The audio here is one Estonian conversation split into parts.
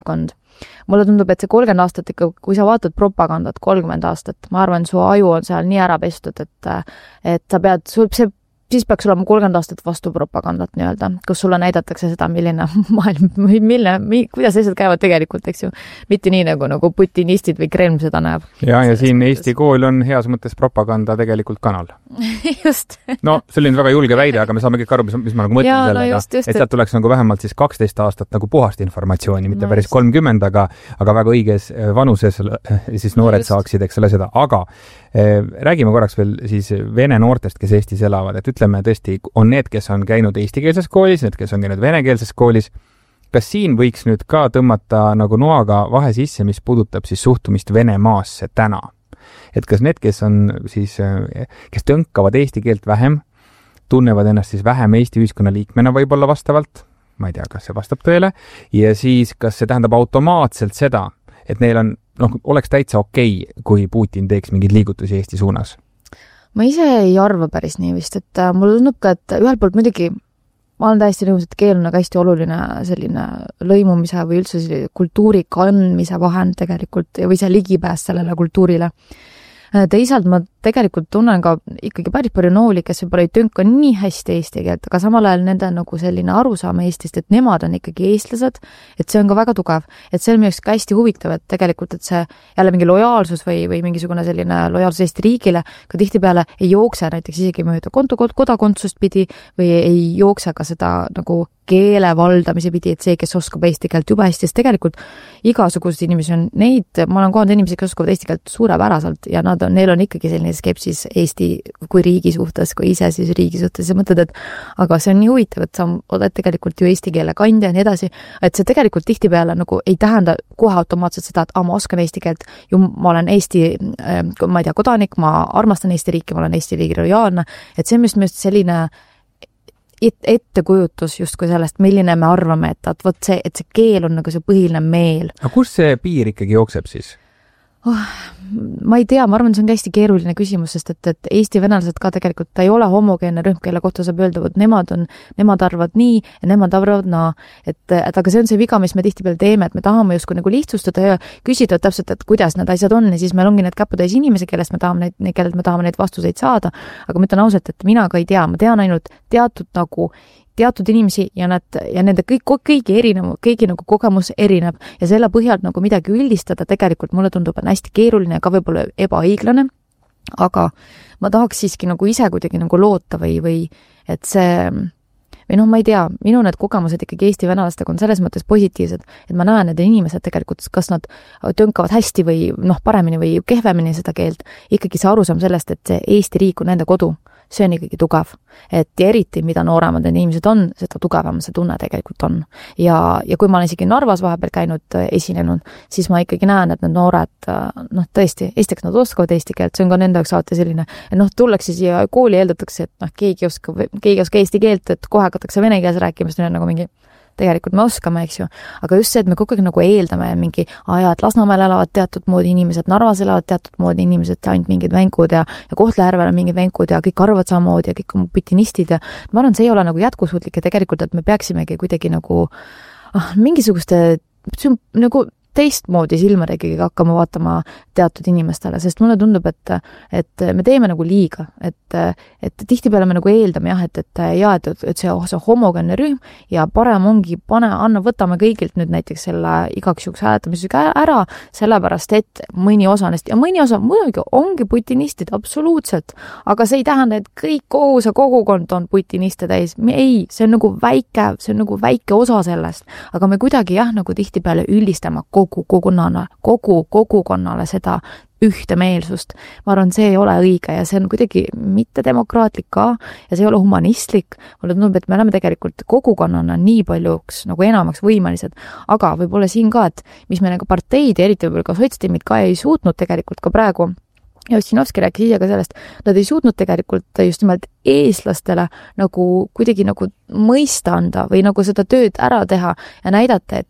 Mulle tundub, et see 30 aastat ikka, kui sa vaatad propagandat 30 aastat, ma arvan, su aju on seal nii ära pestud, et sa pead, siis peaks olema 30 aastat vastu propagandat nii-öelda, kus sulle näidatakse seda, milline maailm, kuidas asjad käivad tegelikult, eks ju. Mitte nii nagu putinistid või Kreml seda näeb. Ja siin Eesti kool on heas mõttes propaganda tegelikult kanal. Just. No, see oli väga julge väide, aga me saame kõik aru, mis ma nagu mõtlen sellega, et sealt tuleks nagu vähemalt siis 12 aastat nagu puhast informatsiooni, mitte päris 30, aga väga õiges vanuses siis noored saaksid, eks ole seda. Aga räägime korraks veel siis vene noortest, kes Eestis elavad, et ütleme tõesti, on need, kes on käinud eestikeelses koolis, need, kes on käinud venekeelses koolis. Kas siin võiks nüüd ka tõmmata nagu noaga vahe sisse, mis puudutab siis suhtumist Venemaasse täna? Et kas need, kes on siis, kes tõnkavad eesti keelt vähem, tunnevad ennast siis vähem Eesti ühiskonna liikmena võib-olla vastavalt, ma ei tea, kas see vastab tõele, ja siis kas see tähendab automaatselt seda, et neil on, oleks täitsa okei, kui Putin teeks mingeid liigutusi Eesti suunas? Ma ise ei arva päris nii vist, et mulle tundub ka, et ühelt poolt muidugi ma olen täiesti nõus, et keel on väga hästi oluline selline lõimumise või üldse kultuuri kandmise vahend tegelikult või see ligipääs sellele kultuurile. Teisalt ma tegelikult tunnen ka ikkagi päris palju nooli, kes võib-olla ei tönka nii hästi eesti keelt, aga samal ajal nende nagu selline arusaam Eestist, et nemad on ikkagi eestlased, et see on ka väga tugev. Et see on minu ka hästi huvitav, et tegelikult, et see jälle mingi lojaalsus või mingisugune selline lojaalsus Eesti riigile ka tihtipeale ei jookse näiteks isegi mööda kodakondsust pidi või ei jookse ka seda nagu keele valdamise pidi, et see, kes oskab eesti keelt juba hästi, sest tegelikult igasugused inimesi on neid, ma olen kohanud inimesi, kes oskavad eesti keelt suurepäraselt ja neil on ikkagi selline skepsis Eesti kui riigi suhtes, kui ise siis riigi suhtes ja mõtled, et aga see on nii huvitav, et sa oled tegelikult ju eesti keele kandja ja nii edasi, et see tegelikult tihtipeale nagu ei tähenda kohe automaatselt seda, et ma oskan eesti keelt, ju ma olen Eesti, ma ei tea, kodanik, ma armastan Eesti riiki, ma olen Eesti riigi lojaalne, et see on just selline ettekujutus justkui sellest, milline me arvame, et see keel on nagu see põhiline meel. Aga kus see piir ikkagi jookseb siis? Ma ei tea, ma arvan, see on hästi keeruline küsimus, sest et Eesti venelased ka tegelikult ei ole homogeenne rühm, kelle kohta saab öelda, et nemad arvavad nii ja nemad arvavad naa. Et aga see on see viga, mis me tihtipeale teeme, et me tahame justkui nagu lihtsustada ja küsida täpselt, et kuidas need asjad on ja siis meil ongi need käputäis inimesi, kellelt me tahame neid vastuseid saada. Aga ma ütlen ausalt, et mina ka ei tea, ma tean ainult teatud inimesi ja nende kõigi nagu kogemus erineb ja selle põhjalt nagu midagi üldistada tegelikult mulle tundub, on hästi keeruline ja ka võib-olla ebaõiglane, aga ma tahaks siiski nagu ise kuidagi nagu loota või et see, või ma ei tea, minu need kogemused ikkagi Eesti venelastega on selles mõttes positiivsed, et ma näen, et inimesed tegelikult, kas nad tönkavad hästi või paremini või kehvemini seda keelt, ikkagi see arusaam sellest, et see Eesti riik on nende kodu. See on ikkagi tugev. Et ja eriti, mida nooremad need inimesed on, seda tugevam see tunne tegelikult on. Ja kui ma olen isegi Narvas vahepeal käinud esinenud, siis ma ikkagi näen, et need noored, tõesti, esiteks nad oskavad eesti keelt, see on ka nende jaoks alati selline, et tullakse siia kooli eeldatakse, et keegi oskab eesti keelt, et kohe hakatakse vene keeles rääkima, see on nagu mingi tegelikult me oskame, eks ju, aga just see, et me kogu aeg nagu eeldame mingi et Lasnamäel elavad teatud moodi inimesed, Narvas elavad teatud moodi inimesed, ainult mingid vänkud ja Kohtla-Järvel on mingid vänkud ja kõik arvavad samamoodi ja kõik on putinistid ja ma arvan, see ei ole nagu jätkusuutlik ja tegelikult, et me peaksimegi kuidagi nagu mingisuguste nagu teistmoodi silmad ikkagi hakkama vaatama teatud inimestele, sest mulle tundub, et me teeme nagu liiga, et tihtipeale me nagu eeldame et see homogenne rühm ja parem ongi võtame kõigilt nüüd näiteks selle igaks juhuks hääletamisega ära, sellepärast, et mõni osa muidugi ongi putinistid, absoluutselt, aga see ei tähenda, et kogu see kogukond on putiniste täis, ei, see on nagu väike osa sellest, aga me kuidagi nagu tihtipeale üldistame kogu kogukonnale seda ühtemeelsust. Ma arvan, see ei ole õige ja see on kuidagi mitte demokraatlik ka ja see ei ole humanistlik. Mulle tundub, et me oleme tegelikult kogukonnana nii paljuks nagu enamaks võimelised, aga võib-olla siin ka, et mis me nagu parteid ja eriti võib-olla ka sotsiaaldemid ka ei suutnud tegelikult ka praegu ja Ossinovski rääkis ise ka sellest, nad ei suutnud tegelikult just nimelt eestlastele nagu kuidagi nagu mõista anda või nagu seda tööd ära teha ja näidata,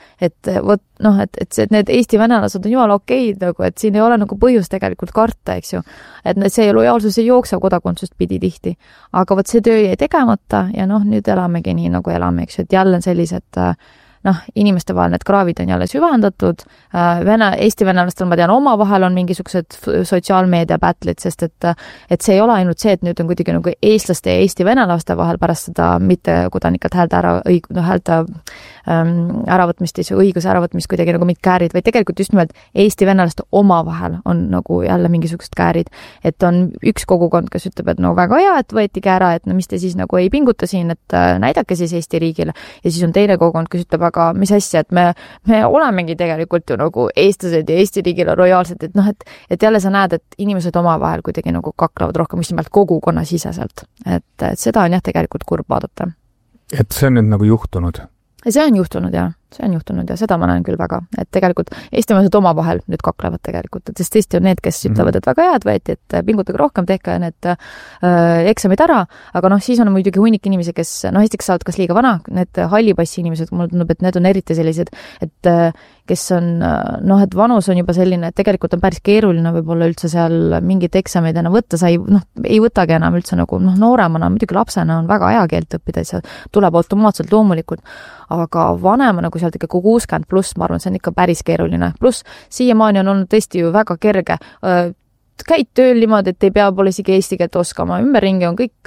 et need Eesti venelased on jumala okeid, nagu, et siin ei ole nagu põhjust tegelikult karta, eks ju. Et see lojaalsus ei jookse kodakondsust pidi tihti. Aga see töö jäi tegemata ja nüüd elamegi nii, nagu elame, eks ju, et jälle sellised inimeste vahel need kraavid on jälle süvendatud, Eesti venelastel, ma tean, omavahel on mingisugused sotsiaalmeedia battle'id, sest et see ei ole ainult see, et nüüd on kuidagi nagu eestlaste ja Eesti venelaste vahel pärast seda mittekodanikelt häälte äravõtmist, õiguse äravõtmist kuidagi nagu mingid käärid, vaid tegelikult just nimelt Eesti venelaste omavahel on nagu jälle mingisugused käärid, et on üks kogukond, kes ütleb, et no väga hea, et võetigi ära, et no mis te siis nagu ei pinguta siin, et näidake siis Eesti riigile, ja siis on teine kogukond, kes ütleb, aga mis asja, et me olemegi tegelikult ju nagu eestlased ja Eesti riigile lojaalsed, et jälle sa näed, et inimesed omavahel kuidagi nagu kaklevad rohkem just nimelt kogukonna siseselt, et seda on jah tegelikult kurb vaadata. Et see on nüüd nagu juhtunud? See on juhtunud ja seda ma näen küll väga, et tegelikult eestimeelsed omavahel nüüd kaklevad tegelikult, et sest Eesti on need, kes ütlevad, et väga head võeti, et pingutage rohkem, tehke need eksamid ära, aga siis on muidugi hunnik inimesi, kes esiteks saavad kas liiga vana, need hallipassi inimesed, mulle tundub, et need on eriti sellised, et kes on, et vanus on juba selline, et tegelikult on päris keeruline võib-olla üldse seal mingid eksamid enam võtta, sa ei võtagi enam üldse nagu nooremana, muidugi lapsena on väga hea keelt õppida, see tuleb automaatselt loomulikult, aga vanema nagu sealt ikka 60 pluss, ma arvan, see on ikka päris keeruline. Pluss siiamaani on olnud tõesti ju väga kerge. Käid tööl niimoodi, et ei pea pole isegi eesti keelt oskama. Ümberringi on kõik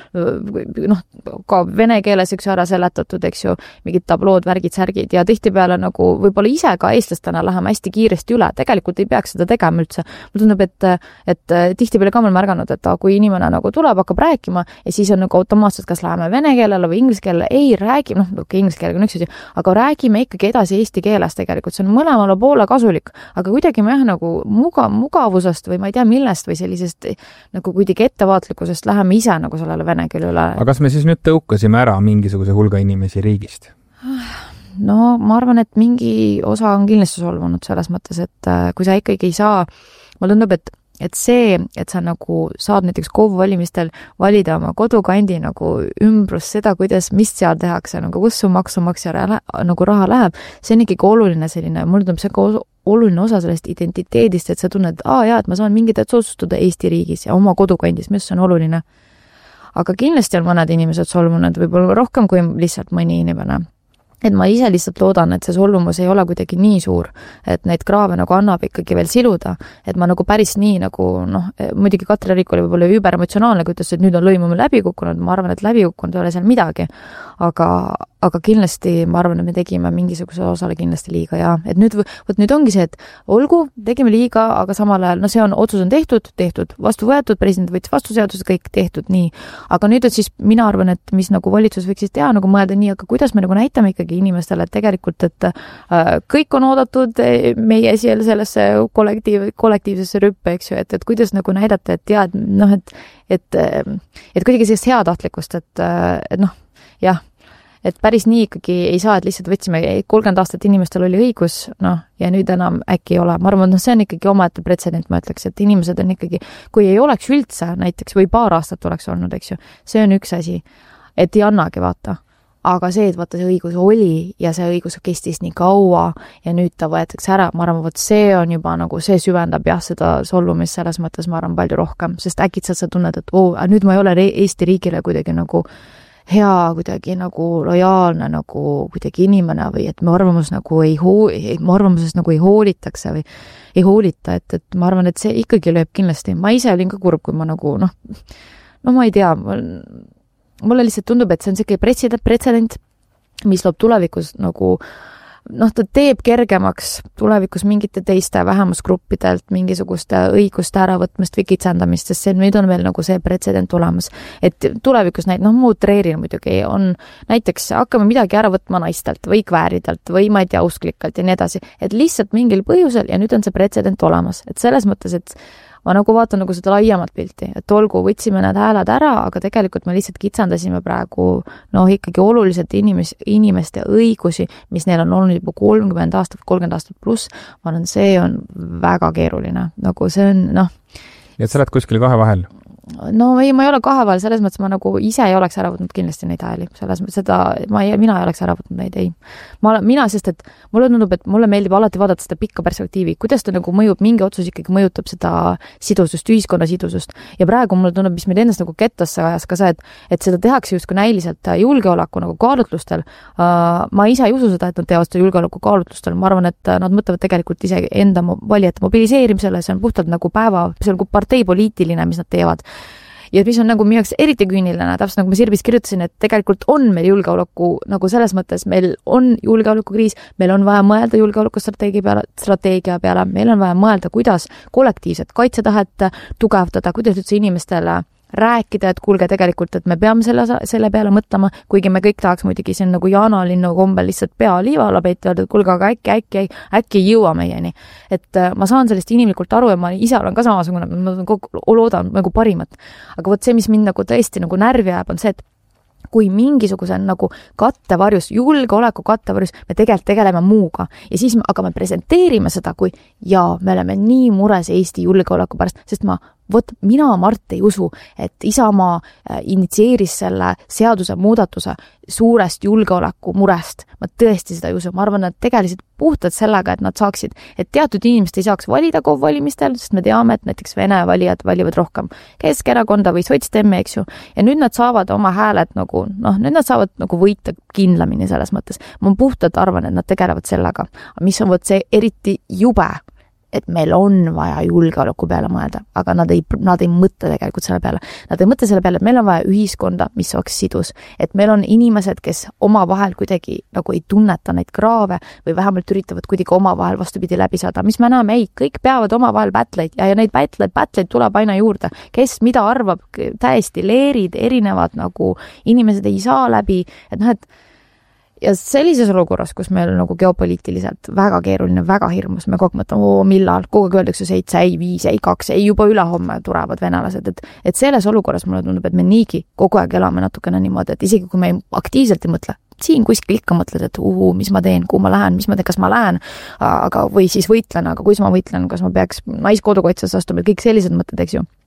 ka vene keeles üks ära seletatud, eks ju, mingid tablood, värgid, särgid ja tihtipeale nagu võib-olla ise ka eestlastena läheme hästi kiiresti üle. Tegelikult ei peaks seda tegema üldse. Mulle tundub, et tihtipeale ka olen märganud, et kui inimene nagu tuleb, hakkab rääkima ja siis on nagu automaatselt, kas läheme vene keelele või inglise keelele, ei räägi, inglise keelega on üks asi, aga räägime ikkagi edasi eesti keeles tegelikult. See on mõlemale poole kasulik, aga kuidagi me nagu mugavusest või ma ei tea, millest või sellisest nagu kuidagi ettevaatlikkusest läheme ise nagu sellele vene keele üle. Aga kas me siis nüüd tõukasime ära mingisuguse hulga inimesi riigist? No ma arvan, et mingi osa on kindlasti solvunud selles mõttes, et kui sa ikkagi ei saa, mulle tundub, et see, et sa nagu saad näiteks KOV valimistel valida oma kodukandi nagu ümbrus seda, mis seal tehakse, nagu kus su maksumaksja nagu raha läheb, see on ikkagi oluline selline, mulle tundub see ka oluline osa sellest identiteedist, et sa tunned, et ma saan mingit otsustada Eesti riigis ja oma kodukandis, mis on oluline. Aga kindlasti on mõned inimesed solvunud võib-olla rohkem kui lihtsalt mõni inimene. Et ma ise lihtsalt loodan, et see solvumus ei ole kuidagi nii suur, et neid kraave nagu annab ikkagi veel siluda, et ma nagu päris nii nagu, muidugi Katri Riik oli võib-olla überemotsionaalne, kui ütles, et nüüd on lõimumine läbi kukkunud, ma arvan, et läbi kukkunud ei ole seal midagi, aga kindlasti ma arvan, et me tegime mingisuguse osale kindlasti liiga ja et nüüd ongi see, et olgu, tegime liiga, aga samal ajal, see on, otsus on tehtud, vastu võetud, president võttis vastu seaduse, kõik tehtud nii, aga nüüd on siis, mina arvan, et mis nagu valitsus võiks siis teha, nagu mõelda nii, aga kuidas me nagu näitame ikkagi inimestele, et tegelikult, et kõik on oodatud meie siia sellesse kollektiivsesse rüppe, eks ju, et kuidas nagu näidata, et kuidagi sellist heatahtlikkust, et et päris nii ikkagi ei saa, et lihtsalt võtsime 30 aastat inimestel oli õigus, ja nüüd enam äkki ei ole. Ma arvan, see on ikkagi omaette pretsedent, ma ütleks, et inimesed on ikkagi, kui ei oleks üldse näiteks või paar aastat oleks olnud, eks ju, see on üks asi, et ei annagi vaata. Aga see, et vaata see õigus oli ja see õigus kestis nii kaua ja nüüd ta võetakse ära, ma arvan, see on juba nagu, see süvendab seda solvumist selles mõttes, ma arvan, palju rohkem, sest äkitselt sa tunned, et nüüd ma ei ole Eesti riigile kuidagi nagu hea, kuidagi nagu lojaalne nagu kuidagi inimene või et mu arvamusest nagu ei hoolitakse või ei hoolita, et ma arvan, et see ikkagi lööb kindlasti. Ma ise olin ka kurb, kui ma nagu ma ei tea, mulle lihtsalt tundub, et see on selline pretsedent, mis loob tulevikus nagu ta teeb kergemaks tulevikus mingite teiste vähemusgruppidelt mingisuguste õiguste äravõtmist või kitsendamist, sest nüüd on veel nagu see pretsedent olemas. Et tulevikus muutreerin muidugi on näiteks hakkame midagi ära võtma naistelt või kvääridelt või ma ei tea, usklikalt ja nii edasi, et lihtsalt mingil põhjusel ja nüüd on see pretsedent olemas. Et selles mõttes, et ma nagu vaatan nagu seda laiemat pilti, et olgu, võtsime need hääled ära, aga tegelikult me lihtsalt kitsendasime praegu ikkagi oluliselt inimeste õigusi, mis neil on olnud juba 30 aastat pluss, ma arvan, see on väga keeruline. Nagu see on, Ja sa oled kuskil kahe vahel? no ei, ma ei ole kahe vahel, selles mõttes ma nagu ise ei oleks ära võtnud kindlasti neid hääli, selles mõttes seda, mina ei oleks ära võtnud neid, ei. Mina, sest et mulle tundub, et mulle meeldib alati vaadata seda pikka perspektiivi, kuidas ta nagu mõjub, mingi otsus ikkagi mõjutab seda sidusust, ühiskonna sidusust. Ja praegu mulle tundub, mis meid endast nagu kettasse ajas ka see, et seda tehakse justkui näiliselt julgeoleku nagu kaalutlustel. Ma ise ei usu seda, et nad teevad seda julgeoleku kaalutlustel. Ma arvan, et nad mõtlevad tegelikult ise enda valijate mobiliseerimisele, see on puhtalt nagu see on nagu parteipoliitiline, mis nad teevad. Ja mis on nagu minu jaoks eriti küüniline, täpselt nagu ma Sirbis kirjutasin, et tegelikult on meil julgeoleku, nagu selles mõttes meil on julgeolekukriis, meil on vaja mõelda julgeolekustrateegia peale, meil on vaja mõelda, kuidas kollektiivset kaitsetahet tugevdada, kuidas üldse inimestele rääkida, et kuulge tegelikult, et me peame selle peale mõtlema, kuigi me kõik tahaks muidugi siin nagu jaanalinnu kombel lihtsalt pea liivala peita, et kuulge, aga äkki ei jõua meieni. Et ma saan sellest inimlikult aru ja ma ise olen ka samasugune, ma loodan nagu parimat. Aga vot see, mis mind nagu tõesti nagu närvi jääb, on see, et kui mingisuguse nagu kattevarjus, julgeoleku kattevarjus, me tegelikult tegeleme muuga. Ja siis me hakkame presenteerima seda, kui me oleme nii mures Eesti julgeoleku pärast, sest mina, Mart, ei usu, et Isamaa initsieeris selle seaduse muudatuse suurest julgeoleku murest. Ma tõesti seda ei usu. Ma arvan, et tegeliselt puhtalt sellega, et nad saaksid, et teatud inimesed ei saaks valida KOV-valimistel, sest me teame, et näiteks Vene valijad valivad rohkem Keskerakonda või sotsdemme, eks ju. Ja nüüd nad saavad oma hääled nagu, nüüd nad saavad nagu võita kindlamini selles mõttes. Ma puhtalt arvan, et nad tegelevad sellega. Mis on see eriti jube, et meil on vaja julgeoleku peale mõelda, aga nad ei mõtle tegelikult selle peale. Nad ei mõtle selle peale, et meil on vaja ühiskonda, mis oleks sidus. Et meil on inimesed, kes oma vahel kuidagi nagu ei tunneta neid kraave või vähemalt üritavad kuidagi oma vahel vastupidi läbi saada. Mis me näeme, kõik peavad oma vahel battleid ja neid battleid tuleb aina juurde. Kes mida arvab, täiesti leerid, erinevad nagu inimesed ei saa läbi, et ja sellises olukorras, kus meil on nagu geopoliitiliselt väga keeruline, väga hirmus, me kogu aeg mõtleme, millal, kogu aeg öeldakse 7, ei 5, ei 2, ei juba ülehomme tulevad venelased, et selles olukorras mulle tundub, et me niigi kogu aeg elame natukene niimoodi, et isegi kui me aktiivselt ei mõtle, siin kuskil ikka mõtled, et mis ma teen, kuhu ma lähen, kas ma lähen, aga, või siis võitlen, aga kus ma võitlen, kas ma peaks naiskodukaitses astuma, kõik sellised mõtted, eks ju.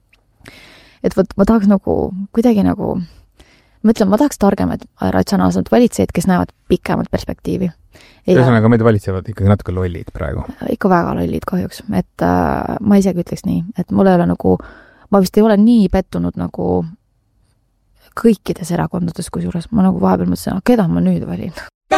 Et võt, ma tahaks nagu kuidagi nagu ma tahaks targemad ratsionaalselt valitseid, kes näevad pikemat perspektiivi. Ühesõnaga, meid valitsevad ikkagi natuke lollid praegu. Ikka väga lollid kahjuks, et ma isegi ütleks nii, et mul ei ole nagu, ma vist ei ole nii pettunud nagu kõikides erakondades, kusjuures ma nagu vahepeal mõtlesin, keda ma nüüd valin?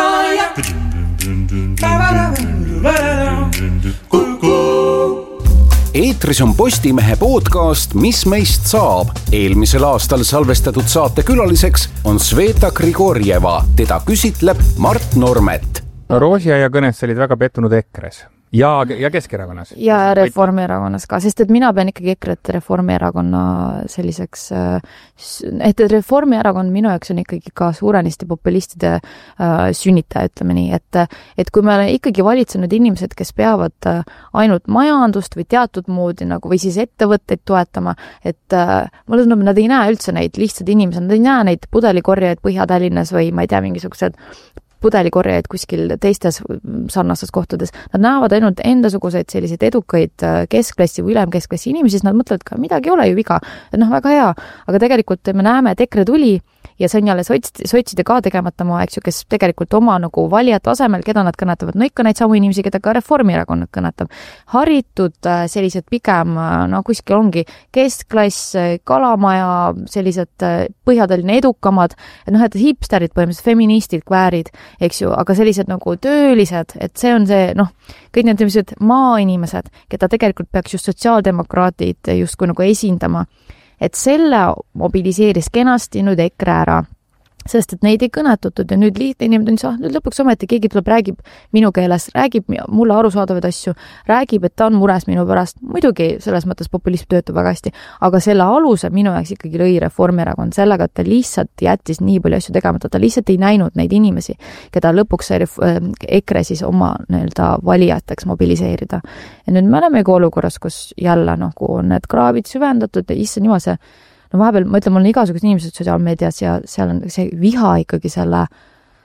Eetris on Postimehe podcast Mis meist saab. Eelmisel aastal salvestatud saate külaliseks on Sveta Grigorjeva. Teda küsitleb Mart Normet. Roosiaia kõnes olid väga pettunud EKRE-s. Ja Keskerakonnas. Ja Reformierakonnas ka, sest et mina pean ikkagi EKRE-t Reformierakonna selliseks, et Reformierakond minu jaoks on ikkagi ka suurenisti populistide sünnitaja, ütleme nii, et kui me oleme ikkagi valitsenud inimesed, kes peavad ainult majandust või teatud moodi nagu, või siis ettevõtteid toetama, et mulle tundub, nad ei näe üldse neid lihtsad inimesed, nad ei näe neid pudelikorjaid Põhja-Tallinnas või ma ei tea, mingisugused pudelikorjaid kuskil teistes sarnastes kohtades. Nad näevad ainult endasuguseid selliseid edukaid keskklassi või ülemkeskklassi inimesi, siis nad mõtlevad ka, midagi ei ole ju viga. Et väga hea, aga tegelikult me näeme, et EKRE tuli ja see on jälle sotside ka tegemata maa, eks ju, kes tegelikult oma nagu valijate asemel, keda nad kõnetavad, no ikka neid samu inimesi, keda ka Reformierakonnad kõnetab. Haritud sellised pigem, kuskil ongi keskklass, kalamaja, sellised Põhja-Tallinna edukamad, et hipsterid põhimõtteliselt, feministid, kväärid, eks ju, aga sellised nagu töölised, et see on see, kõik need inimesed maainimesed, keda tegelikult peaks just sotsiaaldemokraatid justkui nagu esindama, et selle mobiliseeris kenasti nüüd EKRE ära, sest et neid ei kõnetatud ja nüüd lihtne inimene on, nüüd lõpuks ometi keegi tuleb, räägib minu keeles, räägib mulle arusaadavaid asju, räägib, et ta on mures minu pärast. Muidugi selles mõttes populism töötab väga hästi, aga selle aluse minu jaoks ikkagi lõi Reformierakond sellega, et ta lihtsalt jättis nii palju asju tegemata, ta lihtsalt ei näinud neid inimesi, keda lõpuks EKRE siis oma valijateks mobiliseerida. Ja nüüd me oleme olukorras, kus jälle nagu on need kraavid süvendatud ja issand jumal see vahepeal, ma ütlen, mul on igasugused inimesed sotsiaalmeedias ja seal on see viha ikkagi selle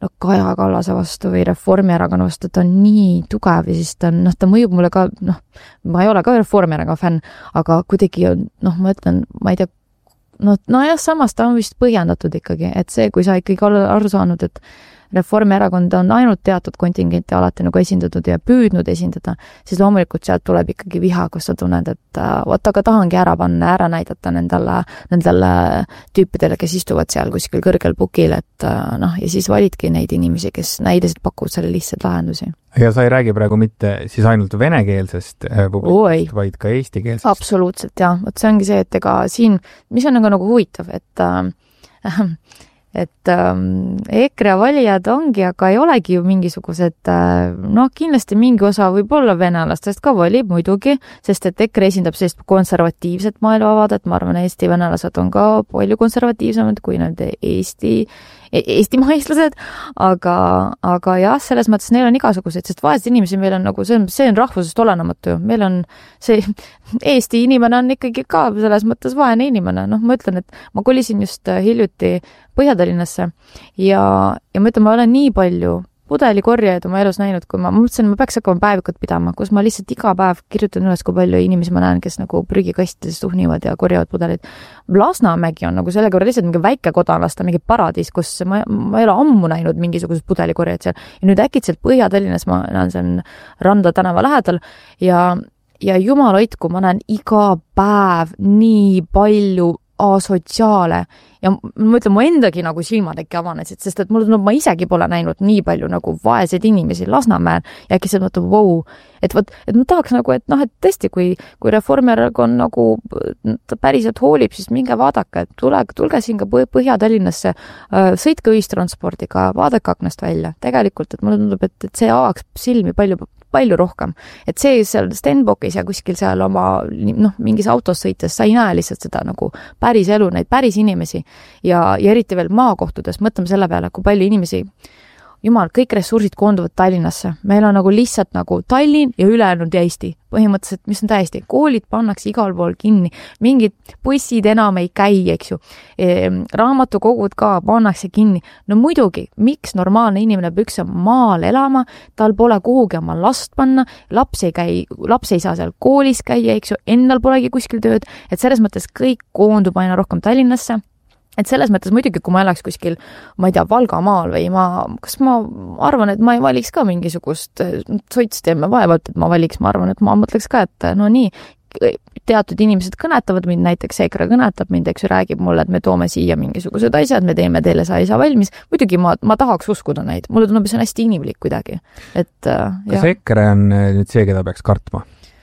Kaja Kallase vastu või Reformierakonna vastu, ta on nii tugev ja siis ta mõjub mulle ka, ma ei ole ka Reformierakonna fänn, aga kuidagi on, ma ütlen, ma ei tea, jah, samas ta on vist põhjendatud ikkagi, et see, kui sa ikkagi oled aru saanud, et Reformierakond on ainult teatud kontingenti alati nagu esindatud ja püüdnud esindada, siis loomulikult sealt tuleb ikkagi viha, kus sa tunned, et aga tahangi ära panna, ära näidata nendele tüüpidele, kes istuvad seal kuskil kõrgel pukil, et ja siis validki neid inimesi, kes näiliselt pakuvad selle lihtsalt lahendusi. Ja sa ei räägi praegu mitte siis ainult venekeelsest publikust, vaid ka eestikeelsest. Absoluutselt, jah. Vot see ongi see, et ega siin, mis on nagu huvitav, et EKRE valijad ongi, aga ei olegi ju mingisugused, kindlasti mingi osa võib-olla venelastest ka valib muidugi, sest et EKRE esindab sellist konservatiivset maailmavaadet, ma arvan, Eesti venelased on ka palju konservatiivsemad kui need eestimaislased, aga jah, selles mõttes neil on igasugused, sest vaesed inimesi meil on nagu, see on rahvusest olenematu ju, meil on see Eesti inimene on ikkagi ka selles mõttes vaene inimene, ma ütlen, et ma kolisin just hiljuti Põhja-Tallinnasse ja ma ütlen, ma olen nii palju pudelikorjajaid oma elus näinud, kui ma mõtlesin, ma peaks hakkama päevikut pidama, kus ma lihtsalt iga päev kirjutan üles, kui palju inimesi ma näen, kes nagu prügikastides tuhnivad ja korjavad pudelid. Lasnamägi on nagu selle korra lihtsalt mingi väike kodanlasta, mingi paradiis, kus ma ei ole ammu näinud mingisugused pudelikorjad seal. Ja nüüd äkitselt Põhja-Tallinnas ma näen seal Randa tänava lähedal ja jumal hoidku, ma näen iga päev nii palju asotsiaale ja ma ütlen, mu endagi nagu silmad äkki avanesid, sest et ma isegi pole näinud nii palju nagu vaeseid inimesi Lasnamäel ja äkki see mõtleb, et ma tahaks nagu, et tõesti, kui Reformierakond nagu päriselt hoolib, siis minge vaadake, et tulge siin ka Põhja-Tallinnasse, sõitke ühistranspordiga, vaadake aknast välja. Tegelikult, et mulle tundub, et see avaks silmi palju rohkem. Et see seal Stenbockis ja kuskil seal oma mingis autos sõites, sa ei näe lihtsalt seda nagu päris elu, neid päris inimesi ja eriti veel maakohtudes, mõtleme selle peale, kui palju inimesi, jumal, kõik ressursid koonduvad Tallinnasse. Meil on nagu lihtsalt nagu Tallinn ja ülejäänud Eesti. Põhimõtteliselt, mis on täiesti, koolid pannakse igal pool kinni, mingid bussid enam ei käi, eks ju. Raamatukogud ka pannakse kinni. No muidugi, miks normaalne inimene peaks maal elama, tal pole kuhugi oma last panna, laps ei saa seal koolis käia, eks ju, endal polegi kuskil tööd, et selles mõttes kõik koondub aina rohkem Tallinnasse. Et selles mõttes muidugi, kui ma elaks kuskil, ma ei tea, Valgamaal või kas ma arvan, et ma ei valiks ka mingisugust sotsiteeme vaevalt, et ma valiks, ma arvan, et ma mõtleks ka, et no nii, teatud inimesed kõnetavad mind, näiteks EKRE kõnetab mind, eks ju, räägib mulle, et me toome siia mingisugused asjad, me teeme teile sa ei saa valmis. Muidugi ma tahaks uskuda neid, mulle tundub, see on hästi inimlik kuidagi. Kas EKRE on nüüd see, keda peaks kartma?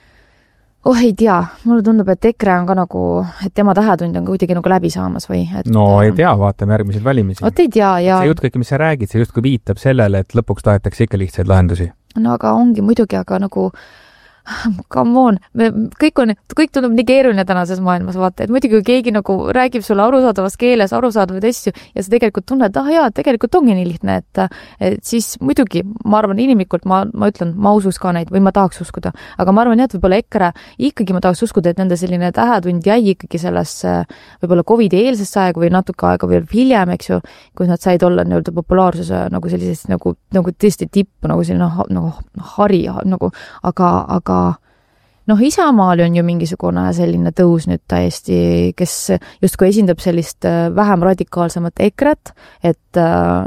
Ei tea, mulle tundub, et EKRE on ka nagu, et tema tähetund on kuidagi nagu läbi saamas või? Ei tea, vaatame järgmiseid valimisi. Ei tea, ja... See jutt kõik, mis sa räägid, see justkui viitab sellele, et lõpuks tahetakse ikka lihtsaid lahendusi. Aga ongi muidugi, aga nagu come on, kõik tundub nii keeruline tänases maailmas, vaata, et muidugi kui keegi nagu räägib sulle arusaadavas keeles arusaadavaid asju ja sa tegelikult tunned, tegelikult ongi nii lihtne, et siis muidugi, ma arvan inimlikult, ma ütlen, ma usus ka neid või ma tahaks uskuda, aga ma arvan, et võib-olla EKRE ikkagi ma tahaks uskuda, et nende selline tähetund jäi ikkagi sellesse võib-olla COVID-i-eelsesse aega või natuke aega veel hiljem, eks ju, kus nad said olla nii-öelda populaarsuse nagu sellisest nagu tõesti tippu, nagu selline hari, nagu, aga Isamaal on ju mingisugune selline tõus nüüd täiesti, kes justkui esindab sellist vähem radikaalsemat EKRE-t, et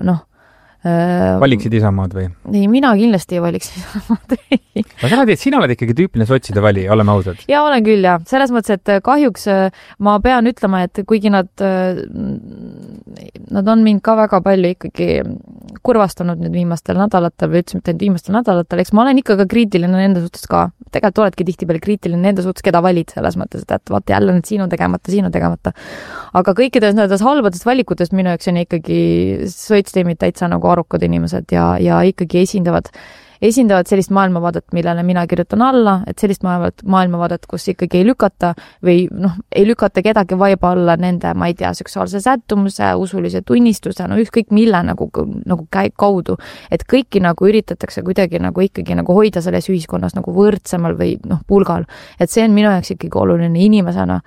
Valiksid Isamaad või? Ei, mina kindlasti ei valiks Isamaad. Aga sina oled ikkagi tüüpiline sotside vali, oleme ausad. Ja olen küll, jah. Selles mõttes, et kahjuks ma pean ütlema, et kuigi nad on mind ka väga palju ikkagi kurvastanud nüüd viimastel nädalatel või üldse mitte viimastel nädalatel, eks ma olen ikka ka kriitiline nende suhtes ka. Tegelikult oledki tihtipeale kriitiline nende suhtes, keda valid selles mõttes, et vaata jälle need siin on tegemata. Aga kõikides nendes halbadest valikutest minu jaoks on ikkagi sotsiteemid täitsa nagu arukad inimesed ja ikkagi esindavad esindavad sellist maailmavaadet, millele mina kirjutan alla, et sellist maailmavaadet, kus ikkagi ei lükata või ei lükata kedagi vaiba alla nende, ma ei tea, seksuaalse sättumuse, usulise tunnistuse, ükskõik mille nagu kaudu, et kõiki nagu üritatakse kuidagi nagu ikkagi nagu hoida selles ühiskonnas nagu võrdsemal või pulgal. Et see on minu jaoks ikkagi oluline inimesena,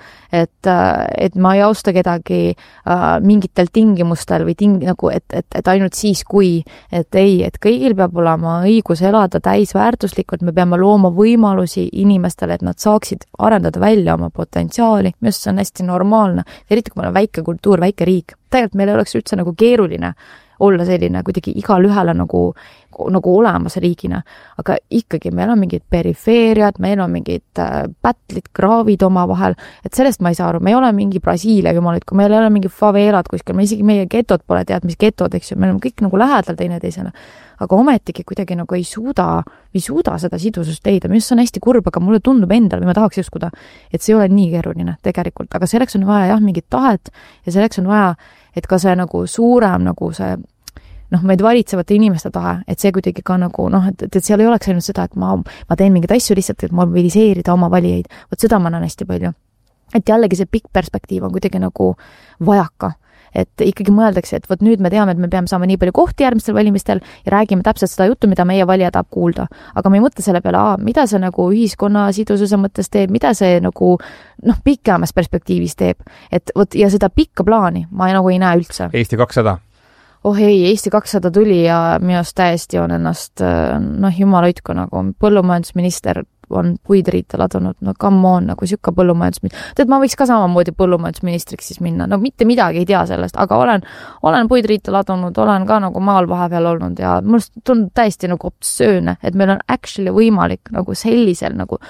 et ma ei austa kedagi mingitel tingimustel või et ainult siis, kui, et ei, et kõigil peab olema õigus elada täisväärtuslikult, me peame looma võimalusi inimestele, et nad saaksid arendada välja oma potentsiaali, minu arust see on hästi normaalne, eriti kui meil on väike kultuur, väike riik. Tegelikult meil ei oleks üldse nagu keeruline olla selline kuidagi igal ühele nagu olemas riigina, aga ikkagi meil on mingid perifeeriad, meil on mingid pätlid, kraavid oma vahel, et sellest ma ei saa aru, me ei ole mingi Brasiilia jumalid, kui meil ei ole mingi faveelad kuskil, me isegi meie getod pole tead, mis getod, eks ju, me oleme kõik nagu lähedal teineteisele, aga ometigi kuidagi nagu ei suuda seda sidusust leida, mis on hästi kurb, aga mulle tundub endal, või ma tahaks uskuda, et see ei ole nii keeruline tegelikult, aga selleks on vaja jah, mingit tahet ja selleks on vaja, et ka see nagu suurem nagu see meid valitsevate inimeste tahe, et see kuidagi ka nagu et seal ei oleks ainult seda, et ma teen mingeid asju lihtsalt, et mobiliseerida oma valijaid. Vot seda ma näen hästi palju. Et jällegi see pikk perspektiiv on kuidagi nagu vajaka. Et ikkagi mõeldakse, et vot nüüd me teame, et me peame saama nii palju kohti järgmistel valimistel ja räägime täpselt seda juttu, mida meie valija tahab kuulda. Aga me ei mõtle selle peale, mida see nagu ühiskonna sidususe mõttes teeb, mida see nagu pikemas perspektiivis teeb. Et vot ja seda pikka plaani ma nagu ei näe üldse. Eesti 200. Eesti 200 tuli ja minu arust täiesti on ennast, jumala hoidku nagu põllumajandusminister on puidriita ladunud, come on, nagu sükka põllumajandusminister. Tead, ma võiks ka samamoodi põllumajandusministriks siis minna, mitte midagi ei tea sellest, aga olen puidriita ladunud, olen ka nagu maal vahepeal olnud ja mul tundub täiesti nagu obsööne, et meil on actually võimalik nagu sellisel nagu,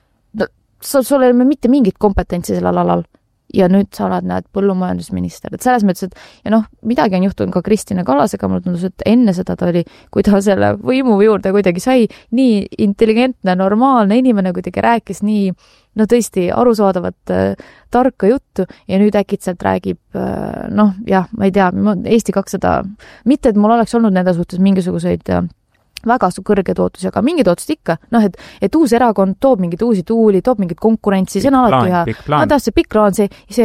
sul ei ole mitte mingit kompetentsi sellel alal. Ja nüüd sa oled, näed, põllumajandusminister. Et selles mõttes, et ja midagi on juhtunud ka Kristina Kallasega, mulle tundus, et enne seda ta oli, kui ta selle võimu juurde kuidagi sai, nii intelligentne, normaalne inimene kuidagi rääkis nii, tõesti arusaadavat tarka juttu ja nüüd äkitselt räägib, ma ei tea, Eesti 200, mitte et mul oleks olnud nende suhtes mingisuguseid väga kõrged ootusi, aga mingid ootused ikka, et uus erakond toob mingid uusi tuuli, toob mingid konkurentsi, see on alati hea. See pikk plaan,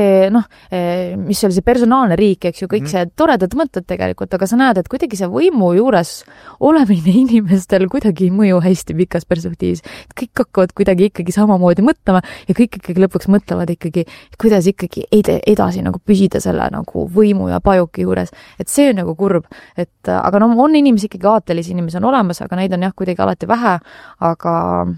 mis oli see personaalne riik, eks ju, kõik see toredad mõtted tegelikult, aga sa näed, et kuidagi see võimu juures olemine inimestel kuidagi ei mõju hästi pikas perspektiivis. Kõik hakkavad kuidagi ikkagi samamoodi mõtlema ja kõik ikkagi lõpuks mõtlevad ikkagi, kuidas ikkagi edasi nagu püsida selle nagu võimu ja pajuki juures. Et see on nagu kurb, aga on inimesi ikkagi aatelisi inimesi on olemas, aga neid on jah kuidagi alati vähe, aga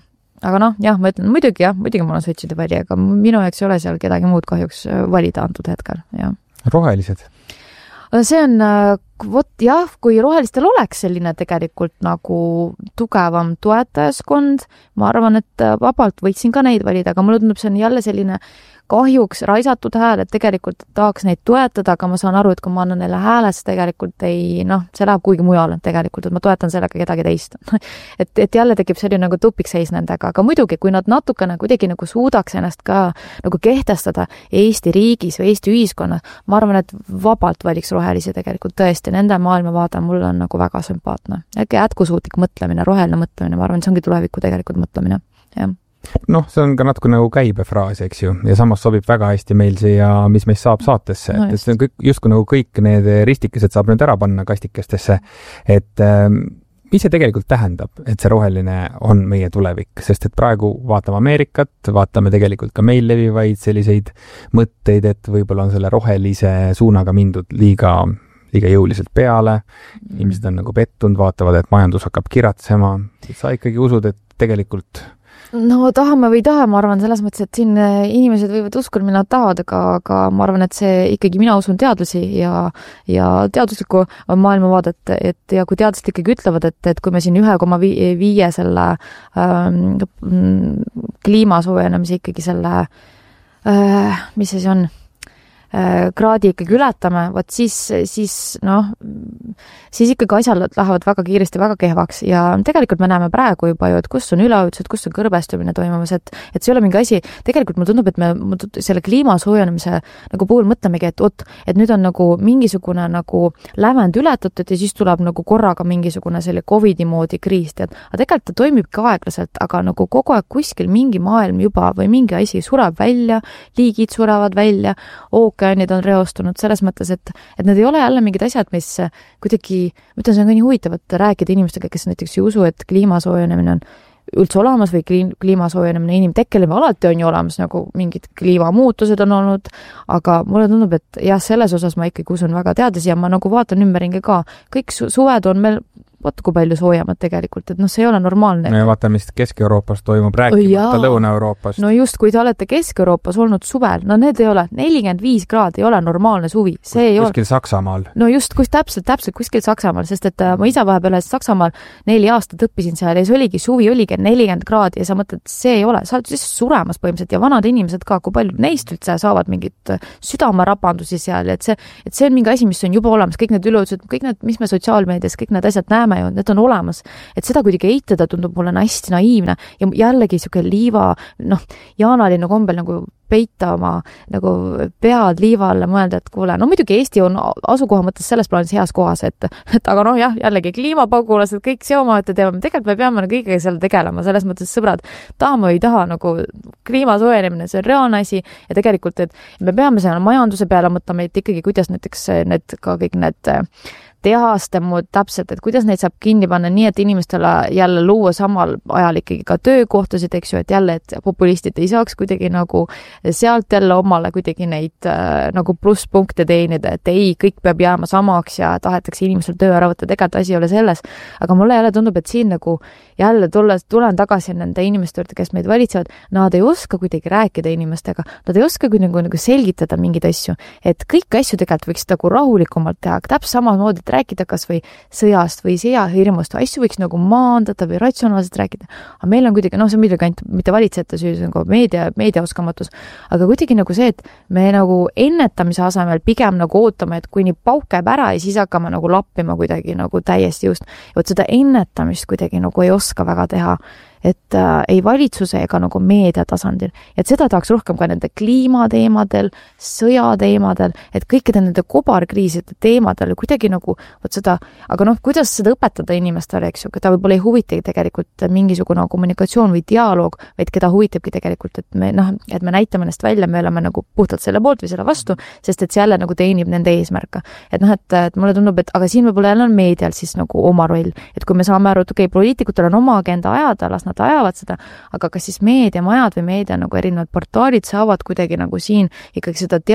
ma ütlen, muidugi ma olen sotside valija, aga minu jaoks ei ole seal kedagi muud kahjuks valida antud hetkel. Ja. Rohelised? See on, kui rohelistel oleks selline tegelikult nagu tugevam toetajaskond, ma arvan, et vabalt võiksin ka neid valida, aga mulle tundub, see on jälle selline kahjuks raisatud hääl, et tegelikult tahaks neid toetada, aga ma saan aru, et kui ma annan neile hääles, tegelikult see läheb kuigi mujal tegelikult, et ma toetan sellega kedagi teist. et jälle tekib selline nagu tupikseis nendega, aga muidugi, kui nad natukene kuidagi nagu suudaks ennast ka nagu kehtestada Eesti riigis või Eesti ühiskonnas, ma arvan, et vabalt valiks rohelisi tegelikult tõesti, nende maailmavaade mulle on nagu väga sümpaatne. Jätkusuutlik mõtlemine, roheline mõtlemine, ma arvan, see ongi tuleviku tegelikult mõtlemine, jah. See on ka natuke nagu käibefraas, eks ju, ja samas sobib väga hästi meil siia, mis meist saab saatesse, et see on justkui nagu kõik need ristikesed saab nüüd ära panna kastikestesse, et mis see tegelikult tähendab, et see roheline on meie tulevik, sest et praegu vaatame Ameerikat, vaatame tegelikult ka meil levivaid selliseid mõtteid, et võib-olla on selle rohelise suunaga mindud liiga jõuliselt peale, inimesed on nagu pettunud, vaatavad, et majandus hakkab kiratsema, sa ikkagi usud, et tegelikult tahame või ei taha, ma arvan selles mõttes, et siin inimesed võivad uskuda, mida nad tahavad, aga ma arvan, et see ikkagi mina usun teadlasi ja teaduslikku maailmavaadet, et ja kui teadlased ikkagi ütlevad, et kui me siin 1,5 selle kliima soojenemise ikkagi selle, mis see on? kraadi ikkagi ületame, võt siis ikkagi asjad lähevad väga kiiresti väga kehvaks ja tegelikult me näeme praegu juba ju, et kus on üleujutused, kus on kõrbestumine toimumas, et see ei ole mingi asi, tegelikult mulle tundub, et me selle kliima soojenemise nagu puhul mõtlemegi, et nüüd on nagu mingisugune nagu lävend ületatud ja siis tuleb nagu korraga mingisugune selle COVID-i moodi kriis, aga tegelikult ta toimib ka aeglaselt, aga nagu kogu aeg kuskil mingi maailm juba või mingi asi sureb välja, liigid surevad välja, ookeanid on reostunud selles mõttes, et need ei ole jälle mingid asjad, mis kuidagi, ma ütlen, see on ka nii huvitav, et rääkida inimestega, kes näiteks ei usu, et kliimasoojenemine on üldse olemas või kliimasoojenemine inimtekkeline, alati on ju olemas, nagu mingid kliimamuutused on olnud, aga mulle tundub, et jah, selles osas ma ikkagi usun väga teadlasi ja ma nagu vaatan ümberringi ka, kõik suved on meil vaata kui palju soojemad tegelikult, et see ei ole normaalne. No ja vaata, mis Kesk-Euroopas toimub, rääkimata Lõuna-Euroopast. No just, kui te olete Kesk-Euroopas olnud suvel, need ei ole, 45 kraadi ei ole normaalne suvi. Kuskil Saksamaal. No just, täpselt kuskil Saksamaal, sest et ma isa vahepeal Saksamaal 4 aastat õppisin seal ja see oligi suvi, oligi 40 kraadi ja sa mõtled, see ei ole, sa oled siis suremas põhimõtteliselt ja vanad inimesed ka, kui palju neist üldse saavad mingit südamerapandusi seal, et see on mingi asi, mis on juba olemas, kõik need üleujutused, kõik need, mis me sotsiaalmeedias, kõik need asjad näeme, need on olemas, et seda kuidagi eitada tundub mulle hästi naiivne ja jällegi siuke liiva, Jaanalinnu kombel nagu peita oma nagu pead liiva alla, mõelda, et kuule, muidugi Eesti on asukoha mõttes selles plaanis heas kohas, et aga jah, jällegi kliimapagulased, kõik see omaette teeme, tegelikult me peame kõigega seal tegelema, selles mõttes sõbrad, tahame või ei taha nagu kliima soojenemine, see on reaalne asi ja tegelikult, et me peame seal majanduse peale mõtlema, et ikkagi kuidas näiteks kõik need tehaste muud täpselt, et kuidas neid saab kinni panna nii, et inimestele jälle luua samal ajal ikkagi ka töökohtasid, eks ju, et jälle, et populistid ei saaks kuidagi nagu sealt jälle omale kuidagi neid nagu plusspunkte teenida, et ei, kõik peab jääma samaks ja tahetakse inimesel töö ära võtta, tegelikult asi ei ole selles, aga mulle jälle tundub, et siin nagu jälle tulen tagasi nende inimeste juurde, kes meid valitsevad, nad ei oska kuidagi rääkida inimestega, nad ei oska kuidagi nagu selgitada mingeid asju, et kõik asju tegelikult võiks nagu rahulikumalt teha, täpselt samamoodi, et rääkida kas või sõjast või sõjahirmust, asju võiks nagu maandada või ratsionaalselt rääkida. Aga meil on kuidagi, see on muidugi ainult mitte valitsejate süü, see on ka meedia oskamatus, aga kuidagi nagu see, et me nagu ennetamise asemel pigem nagu ootame, et kuni pauk käib ära ja siis hakkame nagu lappima kuidagi nagu täiesti just. Ja võt seda ennetamist kuidagi nagu ei oska väga teha, et ei valitsuse ega nagu meedia tasandil. Et seda tahaks rohkem ka nende kliimateemadel, sõjateemadel, et kõikide nende kobarkriiside teemadel kuidagi nagu seda, aga kuidas seda õpetada inimestele, eks ju, keda võib-olla ei huvitagi tegelikult mingisugune kommunikatsioon või dialoog, vaid keda huvitabki tegelikult, et me näitame ennast välja, me oleme nagu puhtalt selle poolt või selle vastu, sest et see jälle nagu teenib nende eesmärka. Et mulle tundub, et aga siin võib-olla jälle on meedial siis nagu oma roll, et kui me saame aru, et poliitikutel on oma agenda ajada, las nad ajavad seda, aga kas siis meediamajad või meedia nagu erinevad portaalid saavad kuidagi nagu siin ikkagi seda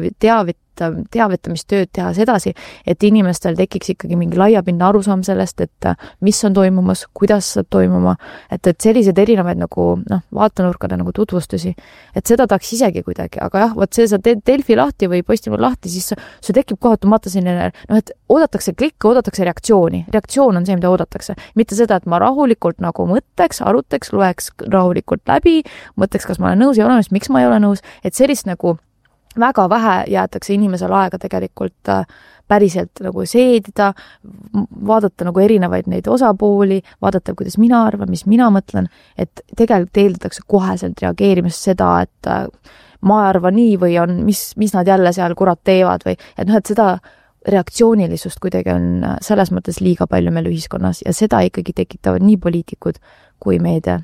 teavitamistööd teha sedasi, et inimestel tekiks ikkagi mingi laiapindne arusaam sellest, et mis on toimumas, kuidas saab toimuma, et sellised erinevaid nagu vaatenurkade nagu tutvustusi, et seda tahaks isegi kuidagi, aga jah, see sa teed Delfi lahti või Postimehe lahti, siis see tekib kohatumata selline, et oodatakse klikke, oodatakse reaktsiooni. Reaktsioon on see, mida oodatakse. Mitte seda, et ma rahulikult nagu mõtleks, arutaks, loeks rahulikult läbi, mõtleks, kas ma olen nõus ja olemas, miks ma ei ole nõus, et sellist nagu väga vähe jäetakse inimesele aega tegelikult päriselt nagu seedida, vaadata nagu erinevaid neid osapooli, vaadata, kuidas mina arvan, mis mina mõtlen, et tegelikult eeldatakse koheselt reageerimist seda, et ma arvan nii või on, mis nad jälle seal kurat teevad või et seda reaktsioonilisust kuidagi on selles mõttes liiga palju meil ühiskonnas ja seda ikkagi tekitavad nii poliitikud kui meedia.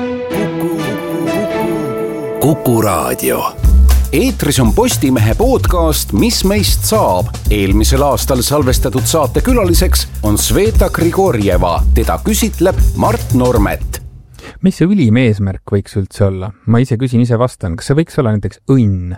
Kuku Raadio. Eetris on Postimehe podcast Mis meist saab. Eelmisel aastal salvestatud saate külaliseks on Sveta Grigorjeva. Teda küsitleb Mart Normet. Mis see ülim eesmärk võiks üldse olla? Ma ise küsin, ise vastan. Kas see võiks olla näiteks õnn?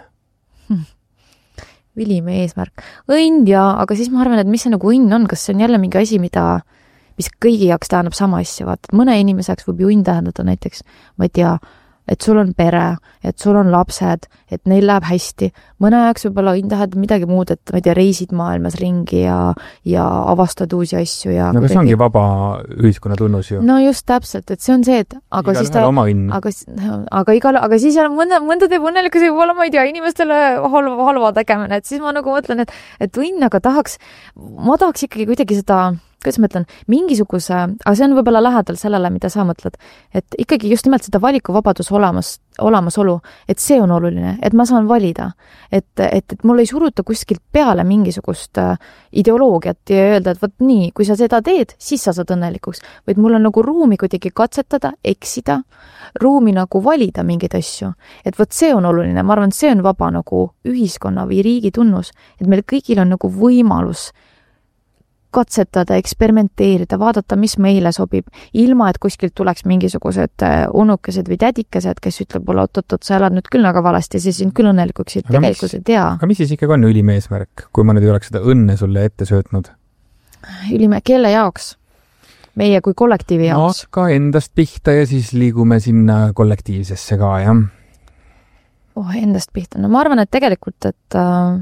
Ülim eesmärk. Õnn ja, aga siis ma arvan, et mis see nagu õnn on? Kas see on jälle mingi asi, mis kõigi jaoks tähendab sama asja? Vaata, mõne inimeseks võib ju õnn tähendada näiteks, ma ei tea, et sul on pere, et sul on lapsed, et neil läheb hästi. Mõne ajaks võib-olla tahad midagi muud, et ma ei tea, reisid maailmas ringi ja avastad uusi asju ja no, see ongi vaba ühiskonna tunnus ju. No just täpselt, et see on see, et aga siis aga siis mõnda teeb õnnelikus võib-olla, ma ei tea, inimestele halva tegemine, et siis ma nagu mõtlen, et õnn, aga ma tahaks ikkagi kuidagi seda, kuidas ma ütlen, mingisuguse, aga see on võib-olla lähedal sellele, mida sa mõtled, et ikkagi just nimelt seda valikuvabadus olemasolu, et see on oluline, et ma saan valida, et mul ei suruta kuskilt peale mingisugust ideoloogiat ja öelda, et võt nii, kui sa seda teed, siis sa saad õnnelikuks, vaid mul on nagu ruumi kuidagi katsetada, eksida, ruumi nagu valida mingeid asju, et võt see on oluline, ma arvan, see on vaba nagu ühiskonna või riigi tunnus, et meil kõigil on nagu võimalus katsetada, eksperimenteerida, vaadata, mis meile sobib, ilma et kuskilt tuleks mingisugused unukesed või tädikesed, kes ütleb, oot, sa elad nüüd küll väga valasti, siis sind küll õnnelikuks tegelikult ei tea. Aga mis siis ikkagi on ülim eesmärk, kui ma nüüd ei oleks seda õnne sulle ette söötnud? Kelle jaoks? Meie kui kollektiivi jaoks? Hakka endast pihta ja siis liigume sinna kollektiivsesse ka, jah? Endast pihta. No ma arvan, et tegelikult, et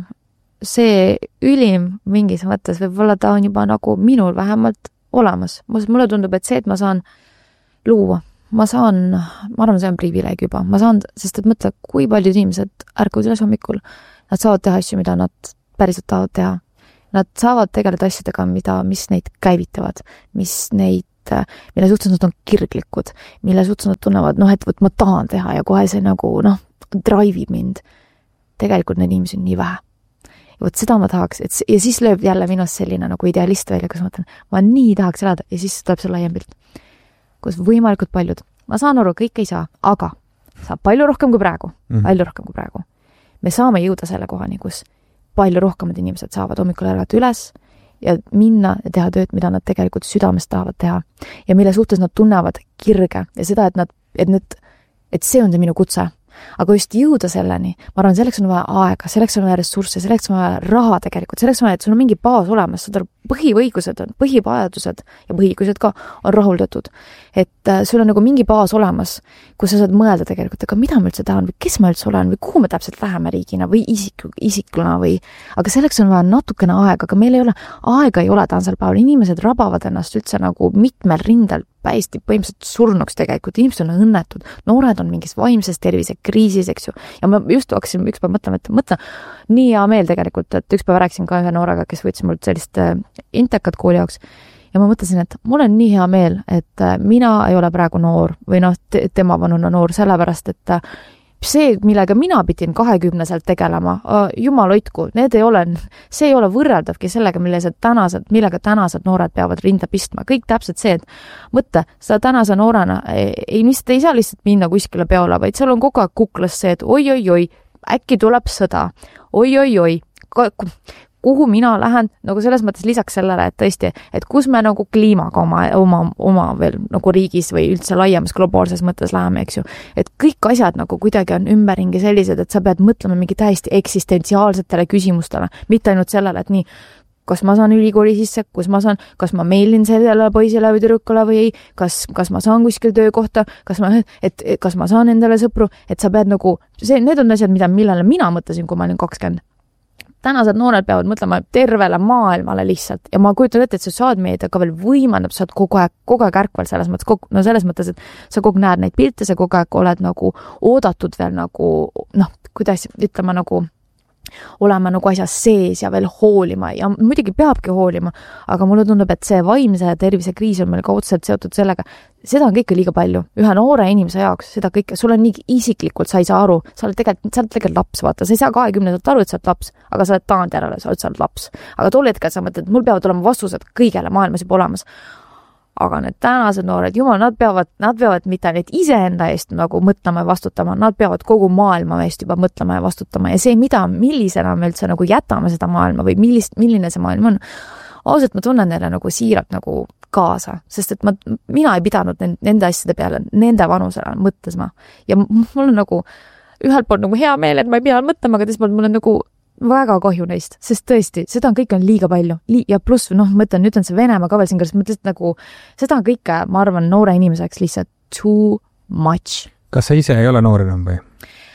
see ülim mingis mõttes võib-olla ta on juba nagu minul vähemalt olemas. Mulle tundub, et see, et ma saan luua, ma arvan, see on privileeg juba. Ma saan, sest et mõtle, kui paljud inimesed ärkuvad üles hommikul, nad saavad teha asju, mida nad päriselt tahavad teha. Nad saavad tegeleda asjadega, mis neid käivitavad, mille suhtes nad on kirglikud, mille suhtes nad tunnevad, et ma tahan teha ja kohe see nagu, drive'ib mind. Tegelikult neid inimesi on nii vähe. Vot seda ma tahaks, ja siis lööb jälle minust selline nagu idealist välja, kus ma mõtlen, ma nii tahaks elada ja siis tuleb see laiem pilt, kus võimalikult paljud. Ma saan aru, kõik ei saa, aga saab palju rohkem kui praegu, palju rohkem kui praegu. Me saame jõuda selle kohani, kus palju rohkemad inimesed saavad hommikul ärgata üles ja minna ja teha tööd, mida nad tegelikult südamest tahavad teha ja mille suhtes nad tunnevad kirge ja seda, et see on see minu kutse. Aga just jõuda selleni, ma arvan, selleks on vaja aega, selleks on vaja ressursse, selleks on vaja raha tegelikult, selleks on vaja, et sul on mingi baas olemas, seda põhivõigused on, põhivajadused ja põhiõigused ka on rahuldatud. Et sul on nagu mingi baas olemas, kus sa saad mõelda tegelikult, aga mida ma üldse tahan või kes ma üldse olen või kuhu me täpselt läheme riigina või isikluna või, aga selleks on vaja natukene aega, aga meil aega ei ole tänasel päeval, inimesed rabavad ennast üldse nagu mitmel rindel päesti põhimõtteliselt surnuks tegelikult, inimesed on õnnetud, noored on mingis vaimses tervise kriisis, eks ju, ja ma just hakkasin ükspäev mõtlema, nii hea meel tegelikult, et ükspäev rääkisin ka ühe noorega, kes võttis mult sellist intekat kooli jaoks ja ma mõtlesin, et mul on nii hea meel, et mina ei ole praegu noor või tema vanuna noor, sellepärast, et see, millega mina pidin 20-selt tegelema, jumal hoidku, see ei ole võrreldavki sellega, millega tänased noored peavad rinda pistma. Kõik täpselt see, et mõtle, sa tänase noorena ei saa lihtsalt minna kuskile peole, vaid seal on kogu aeg kuklas see, et oi, äkki tuleb sõda, oi, kuhu mina lähen, nagu selles mõttes lisaks sellele, et tõesti, et kus me nagu kliimaga oma veel nagu riigis või üldse laiemas globaalses mõttes läheme, eks ju. Et kõik asjad nagu kuidagi on ümberringi sellised, et sa pead mõtlema mingi täiesti eksistentsiaalsetele küsimustele, mitte ainult sellele, et nii, kas ma saan ülikooli sisse, kas ma meilin sellele poisile või tüdrukule või ei, kas ma saan kuskil töökohta, kas ma saan endale sõpru, et sa pead nagu, need on asjad, millele mina mõtlesin, kui ma olin 20. Tänased noored peavad mõtlema tervele maailmale lihtsalt ja ma kujutan ette, et sotsiaalmeedia ka veel võimendab, sa oled kogu aeg ärkvel selles mõttes, et sa kogu aeg näed neid pilte, sa kogu aeg oled nagu oodatud veel nagu, kuidas ütlema nagu olema nagu asjas sees ja veel hoolima ja muidugi peabki hoolima, aga mulle tundub, et see vaimse tervise kriis on meil ka otseselt seotud sellega, seda on kõike liiga palju. Ühe noore inimese jaoks seda kõike, sul on nii isiklikult, sa ei saa aru, sa oled tegelikult laps, vaata, sa ei saa 20-selt aru, et sa oled laps, aga sa oled taantjärele, sa oled laps. Aga tol hetkel sa mõtled, et mul peavad olema vastused kõigele maailmas juba olemas. Aga need tänased noored, jumal, nad peavad mitte ainult iseenda eest nagu mõtlema ja vastutama, nad peavad kogu maailma eest juba mõtlema ja vastutama ja see, millisena me üldse nagu jätame seda maailma või milline see maailm on, ausalt ma tunnen neile nagu siiralt nagu kaasa, sest et mina ei pidanud nende asjade peale, nende vanusele mõtlema ja mul on nagu ühelt poolt nagu hea meel, et ma ei pea mõtlema, aga teiselt poolt mul on nagu väga kahju neist, sest tõesti, seda on kõik on liiga palju ja pluss, mõtlen, nüüd on see Venemaa ka veel siin, kas mõtlesid nagu, seda on kõike, ma arvan, noore inimeseks lihtsalt too much. Kas sa ise ei ole noor enam või?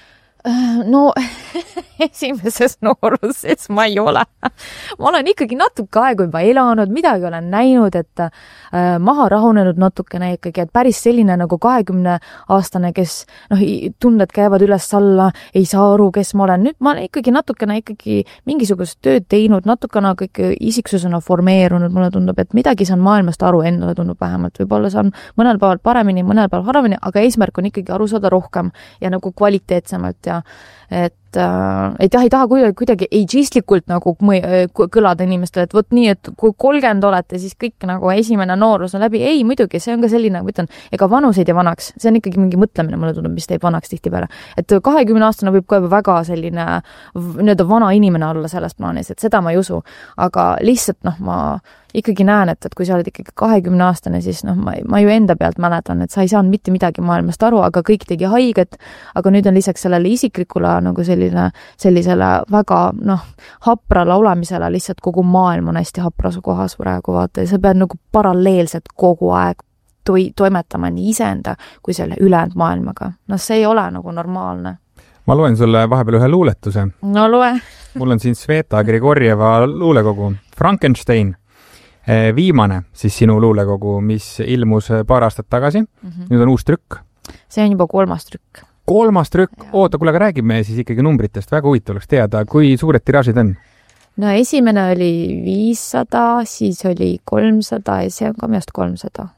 No esimeses nooruses ma ei ole. Ma olen ikkagi natuke aegu juba elanud, midagi olen näinud, et maha rahunenud natukene ikkagi, et päris selline nagu 20-aastane, kes tunded käivad üles-alla, ei saa aru, kes ma olen. Nüüd ma olen ikkagi natukene mingisugust tööd teinud, natukene kõik isiksusena formeerunud, mulle tundub, et midagi saan maailmast aru, endale tundub vähemalt. Võib-olla saan mõnel päeval paremini, mõnel päeval harvemini, aga eesmärk on ikkagi aru saada rohkem ja nagu kvaliteetsemalt ja et jah, ei taha kuidagi ageistlikult nagu kõlada inimestele, et võt nii, et kui 30 olete, siis kõik nagu esimene noorus on läbi. Ei, muidugi, see on ka selline, ma ütlen, ega vanuseid ja vanaks, see on ikkagi mingi mõtlemine, mulle tundub, mis teeb vanaks tihtipeale. Et 20-aastane võib ka väga selline vana inimene olla selles plaanis, et seda ma ei usu. Aga lihtsalt, ma ikkagi näen, et kui sa oled ikkagi 20-aastane, siis ma ju enda pealt mäletan, et sa ei saanud mitte midagi maailmast aru, aga kõik tegi haiget, aga nüüd on lisaks sellele isiklikule nagu sellisele väga haprale olemisele lihtsalt kogu maailm on hästi hapras kohas praegu, vaata, ja sa pead nagu paralleelselt kogu aeg toimetama nii iseenda kui selle ülejäänud maailmaga. See ei ole nagu normaalne. Ma loen sulle vahepeal ühe luuletuse. No loe. Mul on siin Sveta Grigorjeva luulekogu Frankenstein. Viimane siis sinu luulekogu, mis ilmus paar aastat tagasi. Nüüd on uus trükk. See on juba 3. trükk. 3. trükk? Oota, kuule, aga räägime siis ikkagi numbritest. Väga huvitav oleks teada, kui suured tiraažid on? No esimene oli 500, siis oli 300 ja see on ka meest 300.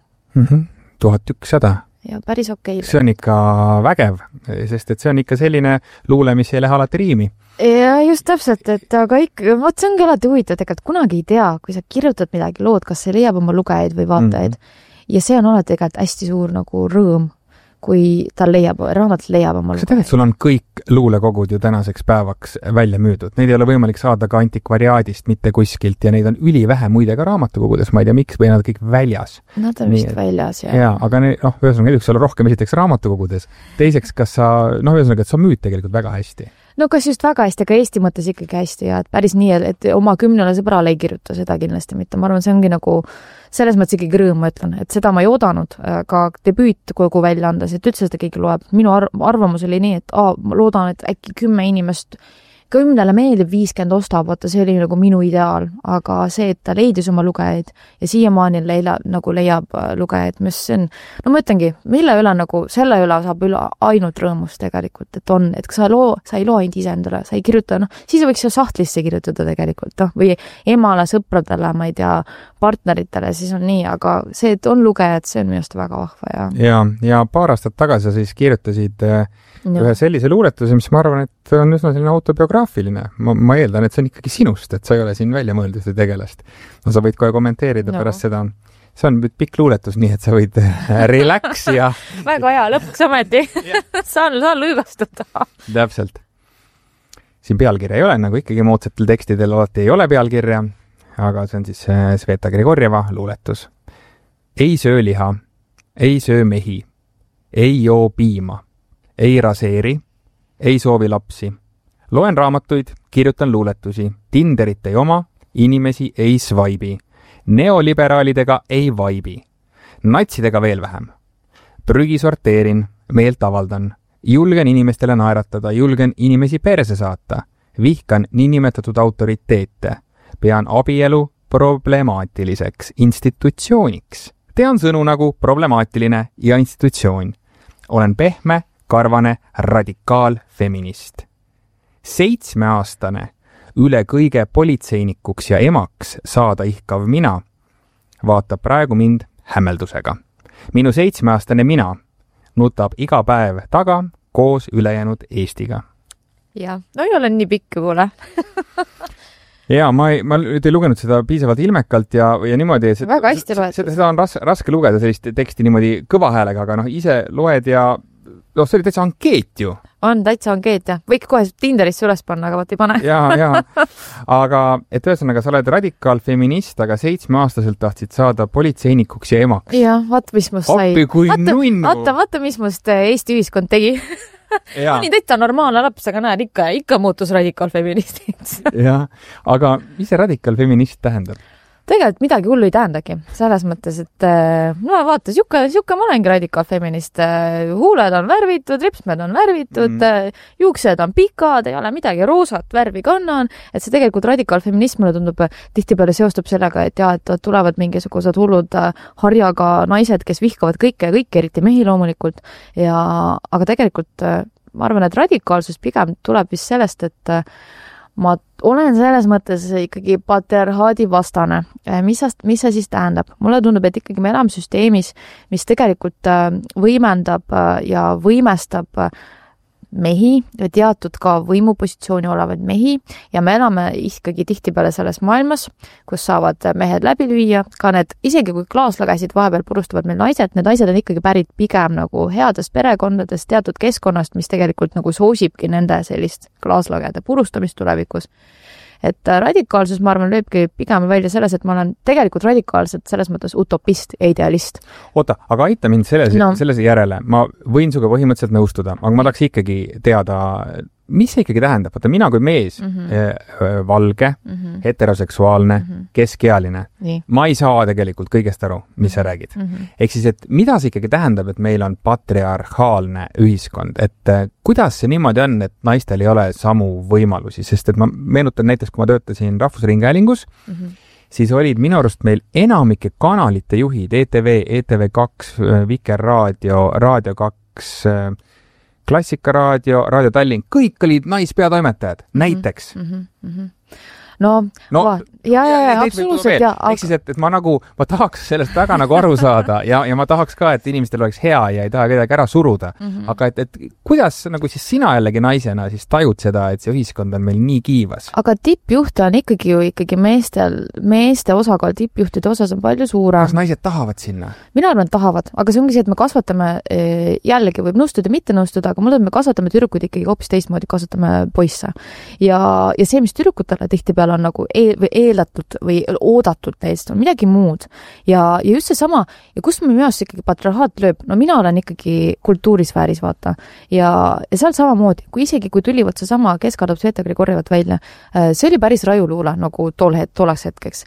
1100. Ja päris okei. See on ikka vägev, sest et see on ikka selline luule, mis ei lähe alati riimi. Ja just täpselt, et aga ikka, see ongi alati huvitav, et kunagi ei tea, kui sa kirjutad midagi lood, kas see leiab oma lugejaid või vaatajaid. Ja see on alati tegelikult hästi suur nagu rõõm, kui ta raamat leiab oma lugejaid. Kas sa tead, et sul on kõik luulekogud ju tänaseks päevaks välja müüdud? Neid ei ole võimalik saada ka antikvariaadist, mitte kuskilt ja neid on ülivähe muide ka raamatukogudes, ma ei tea miks, või nad kõik väljas. Nad on vist väljas, jah. Jaa, aga ühesõnaga, üks ole rohkem esiteks raamatukogudes. Teiseks, kas sa, ühesõnaga, et sa müüd tegelikult väga hästi? No kas just väga hästi, aga Eesti mõttes ikkagi hästi ja et päris nii, et oma 10 sõbrale ei kirjuta seda kindlasti mitte. Ma arvan, see ongi nagu selles mõttes ikkagi rõõm, ma ütlen, et seda ma ei oodanud ka debüüt kogu välja anda, et üldse seda keegi loeb. Minu arvamus oli nii, et ma loodan, et äkki 10 inimest 10 meeldib 50 ostab, vaata see oli nagu minu ideaal, aga see, et ta leidis oma lugejaid ja siiamaani leiab lugejaid, mis on, ma ütlengi, mille üle nagu, selle üle saab üle ainult rõõmust tegelikult, et sa ei loo ainult iseendale, sa ei kirjuta, siis võiks ju sahtlisse kirjutada tegelikult, või emale, sõpradele, ma ei tea, partneritele, siis on nii, aga see, et on lugejad, see on minu arust väga vahva. Ja paar aastat tagasi siis kirjutasid ühe sellise luuletuse, mis ma arvan, et on üsna selline autobiograafiline. Ma eeldan, et see on ikkagi sinust, et sa ei ole siin välja mõeldud või tegelast. No sa võid kohe kommenteerida pärast seda. See on pikk luuletus, nii et sa võid relax ja... Väga hea, lõpuks ometi. Saan lõõgastada. Täpselt. Siin pealkirja ei ole, nagu ikkagi moodsatel tekstidel alati ei ole pealkirja, aga see on siis Sveta Grigorjeva luuletus. Ei söö liha, ei söö mehi, ei joo piima. Ei raseeri, ei soovi lapsi. Loen raamatuid, kirjutan luuletusi, Tinderit ei oma, inimesi ei svaibi. Neoliberaalidega ei vaibi. Natsidega veel vähem. Prügi sorteerin, meelt avaldan. Julgen inimestele naeratada, julgen inimesi perse saata. Vihkan niinimetatud autoriteete. Pean abielu problemaatiliseks institutsiooniks. Tean sõnu nagu problemaatiline ja institutsioon. Olen pehme, karvane radikaalfeminist. 7-aastane üle kõige politseinikuks ja emaks saada ihkav mina vaatab praegu mind hämmeldusega. Minu 7-aastane mina nutab iga päev taga koos ülejäänud Eestiga. Ja, no ei ole nii pikk kuule. Ja ma nüüd ei lugenud seda piisavalt ilmekalt ja niimoodi, et väga hästi loed. Seda on raske lugeda sellist teksti niimoodi kõva häälega, aga ise loed ja see oli täitsa ankeet ju. On täitsa ankeet, jah. Võiks kohe Tinderisse üles panna, aga võt ei pane. Ja. Aga, et ühesõnaga, sa oled radikaalfeminist, aga 7-aastaselt tahtsid saada politseinikuks ja emaks. Ja, vaata, mis must sai. Appi kui nunnu. Vaata, mis must Eesti ühiskond tegi. Oli täitsa normaalne laps, aga näed, ikka muutus radikaalfeministiks. Ja, aga mis see radikaalfeminist tähendab? tegelikult midagi hullu ei tähendagi, selles mõttes, et no vaata, siuke ma olengi radikaalfeminist, huuled on värvitud, ripsmed on värvitud, juuksed on pikad, ei ole midagi, roosat värvi kannan, et see tegelikult radikaalfeminism mulle tundub tihtipeale seostub sellega, et et tulevad mingisugused hullud harjaga naised, kes vihkavad kõike, eriti mehi loomulikult, aga tegelikult ma arvan, et radikaalsus pigem tuleb vist sellest, et ma olen selles mõttes ikkagi patriarhaadi vastane. Mis see siis tähendab? Mulle tundub, et ikkagi me elame süsteemis, mis tegelikult võimendab ja võimestab mehi, teatud ka võimupositsiooni olevaid mehi ja me elame ikkagi tihtipeale selles maailmas, kus saavad mehed läbi lüüa, ka need, isegi kui klaaslagesid vahepeal purustavad meil naised, need naised on ikkagi pärit pigem nagu headest perekondadest, teatud keskkonnast, mis tegelikult nagu soosibki nende sellist klaaslagede purustamist tulevikus. Et radikaalsus, ma arvan, lööbki pigem välja selles, et ma olen tegelikult radikaalselt selles mõttes utopist ja idealist. Oota, aga aita mind selles järele. Ma võin suga põhimõtteliselt nõustuda, aga ma tahaks ikkagi teada, mis see ikkagi tähendab? Vaata, mina kui mees, valge, heteroseksuaalne, keskealine, ma ei saa tegelikult kõigest aru, mis sa räägid. Ehk siis, et mida see ikkagi tähendab, et meil on patriarhaalne ühiskond? Et kuidas see niimoodi on, et naistel ei ole samu võimalusi? Sest et ma meenutan näiteks, kui ma töötasin Rahvusringhäälingus, siis olid minu arust meil enamike kanalite juhid, ETV, ETV2, Vikerraadio, Raadio 2, Klassikaraadio, Raadio Tallinn, kõik olid naispeatoimetajad, näiteks. No absoluutselt. Ehk siis, et ma tahaks sellest väga aru saada ja ma tahaks ka, et inimestel oleks hea ja ei taha kedagi ära suruda. Aga et kuidas siis sina jällegi naisena siis tajud seda, et see ühiskond on meil nii kiivas? Aga tippjuhte on ikkagi meeste osakaal tippjuhtide osas on palju suurem. Kas naised tahavad sinna? Mina arvan, et tahavad, aga see ongi see, et me kasvatame, jällegi võib nõustuda, mitte nõustuda, aga mulle me kasvatame tüdrukuid ikkagi hoopis teistmoodi, kasvatame poisse. Ja see, mis tüdrukutele tihtipeale on nagu eeldatud või oodatud neist, on midagi muud. Ja just see sama, ja kus me minu arust ikkagi patriarhaat lööb, no mina olen ikkagi kultuurisfääris, vaata. Ja seal samamoodi, kui tulivad see sama Kesk-Adop Sveta Grigorjevat välja, see oli päris rajuluule nagu tolleks hetkeks.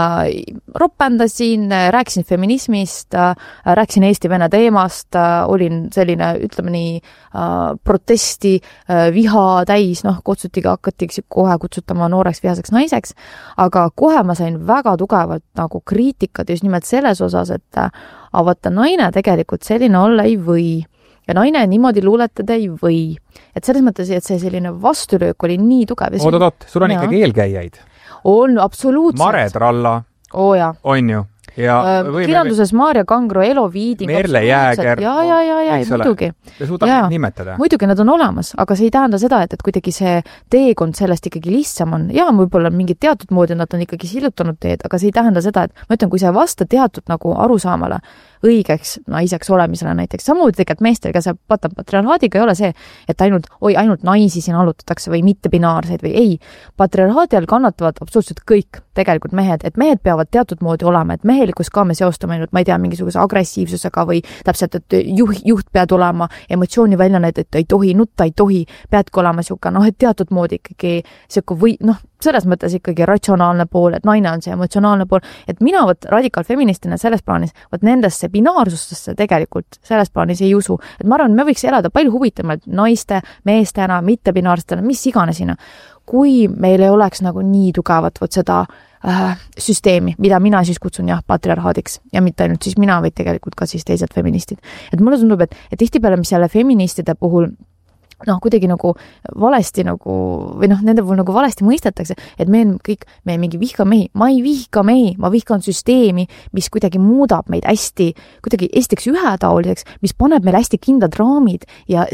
Ropendasin, rääkisin feminismist, rääkisin Eesti-Vene teemast, olin selline, ütleme nii, protesti, viha täis, hakati kohe kutsutama nooreks vihaseks naiseks, aga kohe ma sain väga tugevalt nagu kriitikat just nimelt selles osas, et vaata, naine tegelikult selline olla ei või ja naine niimoodi luuletada ei või. Et selles mõttes, et see selline vastulöök oli nii tugev. Oot, sul on ikkagi eelkäijaid? On, absoluutselt. Mare Tralla, on ju? Kirjanduses Maarja Kangro, Elo Viiding, Merle Jääger, muidugi. Nimetada. Muidugi nad on olemas, aga see ei tähenda seda, et kuidagi see teekond sellest ikkagi lihtsam on. Ja võib-olla mingid teatud moodi nad on ikkagi sillutanud teed, aga see ei tähenda seda, et ma ütlen, kui see vasta teatud nagu arusaamale õigeks naiseks olemisele näiteks, samuti tegelikult meestel, kes patriarhaadiga ei ole see, et ainult naisi siin allutatakse või mitte binaarseid või ei. Patriarhaadi all kannatavad absoluutselt kõik tegelikult mehed, et mehed peavad teatud moodi olema, et mehelikus ka me seostame ainult, ma ei tea, mingisuguse agressiivsusega või täpselt, et juht pead olema emotsiooni välja näidata, et ei tohi, nutta ei tohi, peadki olema siuke, et teatud moodi ikkagi siuke või selles mõttes ikkagi ratsionaalne pool, et naine on see emotsionaalne pool, et mina radikaalfeministina selles plaanis, nendesse binaarsustesse tegelikult selles plaanis ei usu. Et ma arvan, me võiks elada palju huvitavalt naiste, meestena, mitte binaarsetena, mis iganesina, kui meil ei oleks nagu nii tugevat seda süsteemi, mida mina siis kutsun patriarhaadiks ja mitte ainult siis mina, vaid tegelikult ka siis teised feministid. Et mulle tundub, et tihtipeale, mis jälle feministide puhul kuidagi nagu valesti või nende puhul nagu valesti mõistetakse, et me mingi vihka mehi. Ma ei vihka mehi, ma vihkan süsteemi, mis kuidagi muudab meid kuidagi esiteks ühetaoliseks, mis paneb meil hästi kindlad raamid ja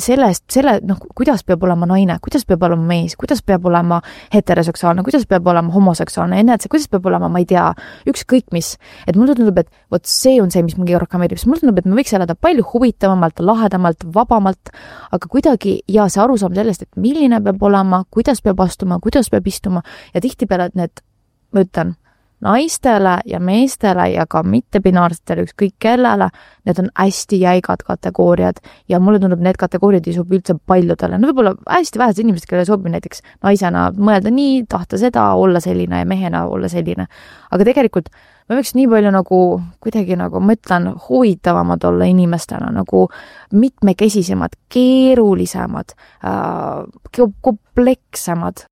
kuidas peab olema naine, kuidas peab olema mees, kuidas peab olema heteroseksuaalne, kuidas peab olema homoseksuaalne, kuidas peab olema, ma ei tea, ükskõik mis. Et mulle tundub, et see on see, mis mingi rohkem meeldib. Mulle tundub, et me võiks elada palju huvitavamalt, lahedamalt, vabamalt, aga kuidagi ja see arusaam sellest, et milline peab olema, kuidas peab astuma, kuidas peab istuma ja tihtipeale need, ma ütlen, naistele ja meestele ja ka mittebinaarsetele ükskõik kellele, need on hästi jäigad kategooriad ja mulle tundub, need kategooriad ei sobi üldse paljudele. No võib-olla hästi vähesed inimesed, kellele sobib näiteks naisena mõelda nii, tahta seda, olla selline ja mehena olla selline. Aga tegelikult ma võiks nii palju nagu kuidagi nagu mõtlen huvitavamad olla inimestena, nagu mitmekesisemad, keerulisemad, komplekssemad.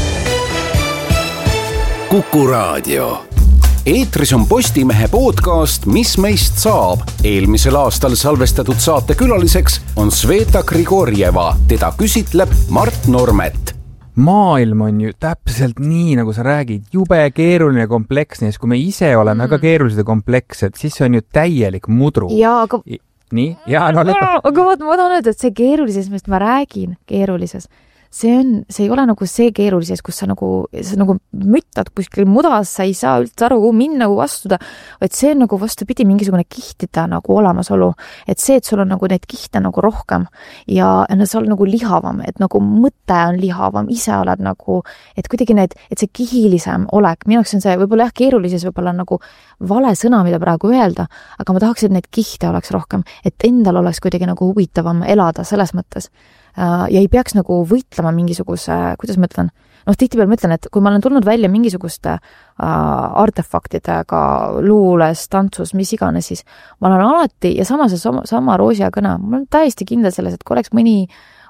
Kuku Raadio. Eetris on Postimehe podcast Mis meist saab. Eelmisel aastal salvestatud saate külaliseks on Sveta Grigorjeva. Teda küsitleb Mart Normet. Maailm on ju täpselt nii, nagu sa räägid, jube keeruline ja kompleksne, sest kui me ise oleme väga keerulised ja komplekssed, siis see on ju täielik mudru. Jaa, aga... Nii? Jaa, no lõpeta. Aga ma tahan öelda, et see keerulises, millest ma räägin keerulises, see ei ole nagu see keerulises, kus sa nagu müttad kuskil mudas, sa ei saa üldse aru, kuhu minna, kuhu astuda, vaid see on nagu vastupidi mingisugune kihtida nagu olemasolu. Et see, et sul on nagu neid kihte nagu rohkem ja sa oled nagu lihavam, et nagu mõte on lihavam, ise oled nagu, et kuidagi et see kihilisem olek, minu jaoks on see võib-olla keerulises võib-olla nagu vale sõna, mida praegu öelda, aga ma tahaks, et neid kihte oleks rohkem, et endal oleks kuidagi nagu huvitavam elada selles mõttes. Ja ei peaks nagu võitlema mingisuguse, kuidas ma ütlen, tihtipeale ma ütlen, et kui ma olen tulnud välja mingisuguste artefaktidega luules, tantsus, mis iganes, siis ma olen alati, ja sama Roosi ja kõne, ma olen täiesti kindel selles, et kui oleks mõni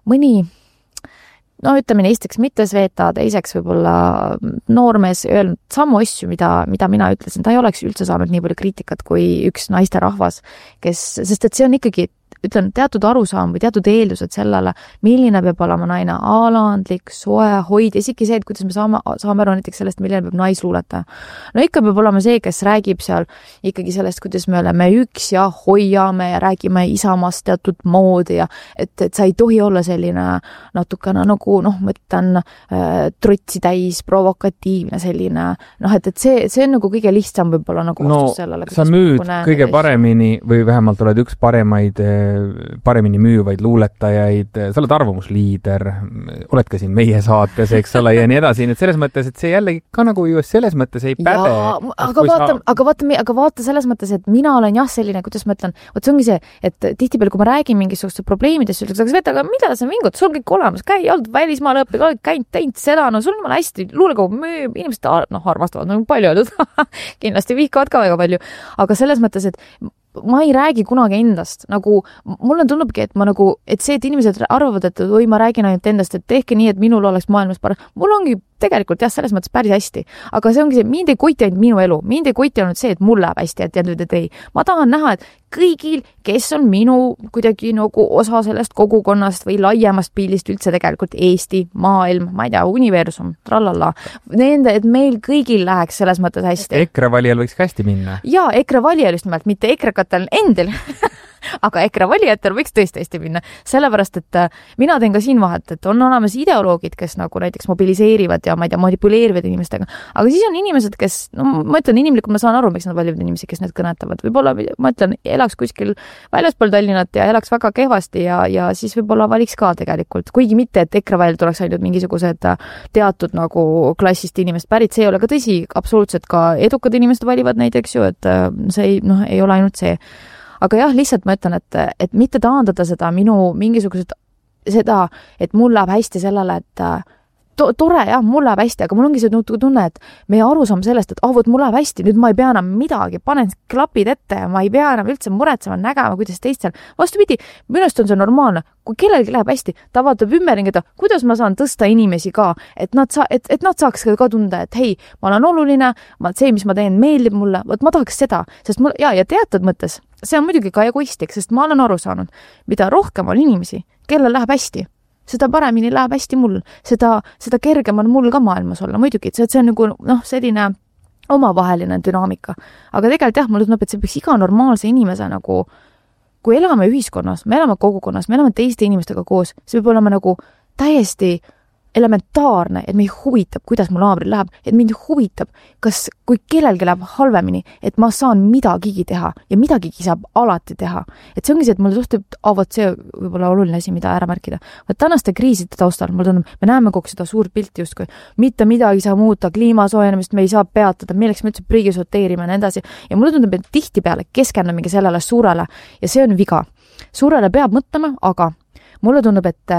ütleme esiteks mitte Sveta, teiseks võib-olla noormees öelnud samu asju, mida mina ütlesin, ta ei oleks üldse saanud nii palju kriitikat kui üks naisterahvas, sest et see on ikkagi ütlen, teatud arusaam või teatud eeldused sellele, milline peab olema naine alandlik, soe, hoid, isegi see, et kuidas me saame aru näiteks sellest, milline peab naisluuletaja. No ikka peab olema see, kes räägib seal ikkagi sellest, kuidas me oleme üks ja hoiame ja räägime isamast teatud moodi ja et sa ei tohi olla selline natukene nagu, ma ütlen, trotsi täis, provokatiivne selline, et see on nagu kõige lihtsam võib-olla nagu vastus sellele. Sa müüd kõige paremini või vähemalt oled üks paremini müüvaid luuletajaid, sa oled arvamusliider, oled ka siin meie saates, eks ole, ja nii edasi, nii et selles mõttes, et see jällegi ka nagu ju selles mõttes ei päde. Aga vaata selles mõttes, et mina olen jah selline, kuidas ma ütlen, see ongi see, et tihtipeale, kui ma räägin mingisugust probleemidest, ütleks, aga Sveta, aga mida sa vingut, sul on kõik olemas, olnud välismaal õppig, oled käinud, teinud seda, sul on hästi, luulekogu müüb, inimesed armastavad, palju öeldud, kindlasti vihkavad ka väga palju, aga selles mõttes, et ma ei räägi kunagi endast, nagu mulle tundubki, et see, et inimesed arvavad, et ma räägin ainult endast, et tehke nii, et minul oleks maailmas parem. Mul ongi tegelikult jah, selles mõttes päris hästi, aga see ongi see, mind ei koti ainult minu elu, mind ei koti ainult see, et mul läheb hästi, et ei. Ma tahan näha, et kõigil, kes on minu kuidagi nagu osa sellest kogukonnast või laiemast pildist üldse tegelikult Eesti, maailm, ma ei tea, universum, trallalla, et meil kõigil läheks selles mõttes hästi. EKRE valijal võiks hästi minna. Jaa, EKRE valijal just nimelt, mitte EKRE-katel endil. Aga EKRE valijatel võiks tõesti hästi minna, sellepärast, et mina teen ka siin vahet, et on olemas ideoloogid, kes nagu näiteks mobiliseerivad ja ma ei tea, manipuleerivad inimestega, aga siis on inimesed, kes, ma ütlen inimlikult, ma saan aru, miks nad valivad inimesi, kes need kõnetavad, võib-olla, ma ütlen, elaks kuskil väljaspool Tallinnat ja elaks väga kehvasti ja siis võib-olla valiks ka tegelikult, kuigi mitte, et EKRE valijal tuleks ainult mingisugused teatud nagu klassist inimest pärit, see ei ole ka tõsi, absoluutselt ka edukad inimesed valivad näiteks ju, et see ei ole ainult see. Aga jah, lihtsalt ma ütlen, et mitte taandada seda et mul läheb hästi sellele, et tore jah, mul läheb hästi, aga mul ongi see tunne, et meie arusaam sellest, et vot mul läheb hästi, nüüd ma ei pea enam midagi, panen klapid ette ja ma ei pea enam üldse muretsema, nägema, kuidas teistel. Vastupidi, minust on see normaalne. Kui kellelgi läheb hästi, ta vaatab ümberringi, kuidas ma saan tõsta inimesi ka, et nad saaks ka tunda, et hei, ma olen oluline, see, mis ma teen, meeldib mulle, vot ma tahaks seda, sest ja teatud mõttes, see on muidugi ka egoistlik, sest ma olen aru saanud, mida rohkem on inimesi, kellel läheb hästi, seda paremini läheb hästi mul, seda kergem on mul ka maailmas olla, muidugi, see on nagu selline omavaheline dünaamika. Aga tegelikult jah, mulle tundub, et see peaks iga normaalse inimese nagu, kui elame ühiskonnas, me elame kogukonnas, me elame teiste inimestega koos, see peab olema nagu täiesti elementaarne, et meid huvitab, kuidas mu naabril läheb, et mind huvitab, kui kellelgi läheb halvemini, et ma saan midagigi teha ja midagigi saab alati teha. Et see ongi see, et mulle vot see võib-olla oluline asi, mida ära märkida. Tänaste kriiside taustal, mulle tundub, me näeme kogu seda suurt pilti justkui, mitte midagi saa muuta, kliima soojenemist me ei saa peatada, milleks me üldse prügi sorteerime ja nii edasi. Ja mulle tundub, et tihtipeale keskendumegi sellele suurele ja see on viga. Suurele peab mõtlema, aga mulle tundub, et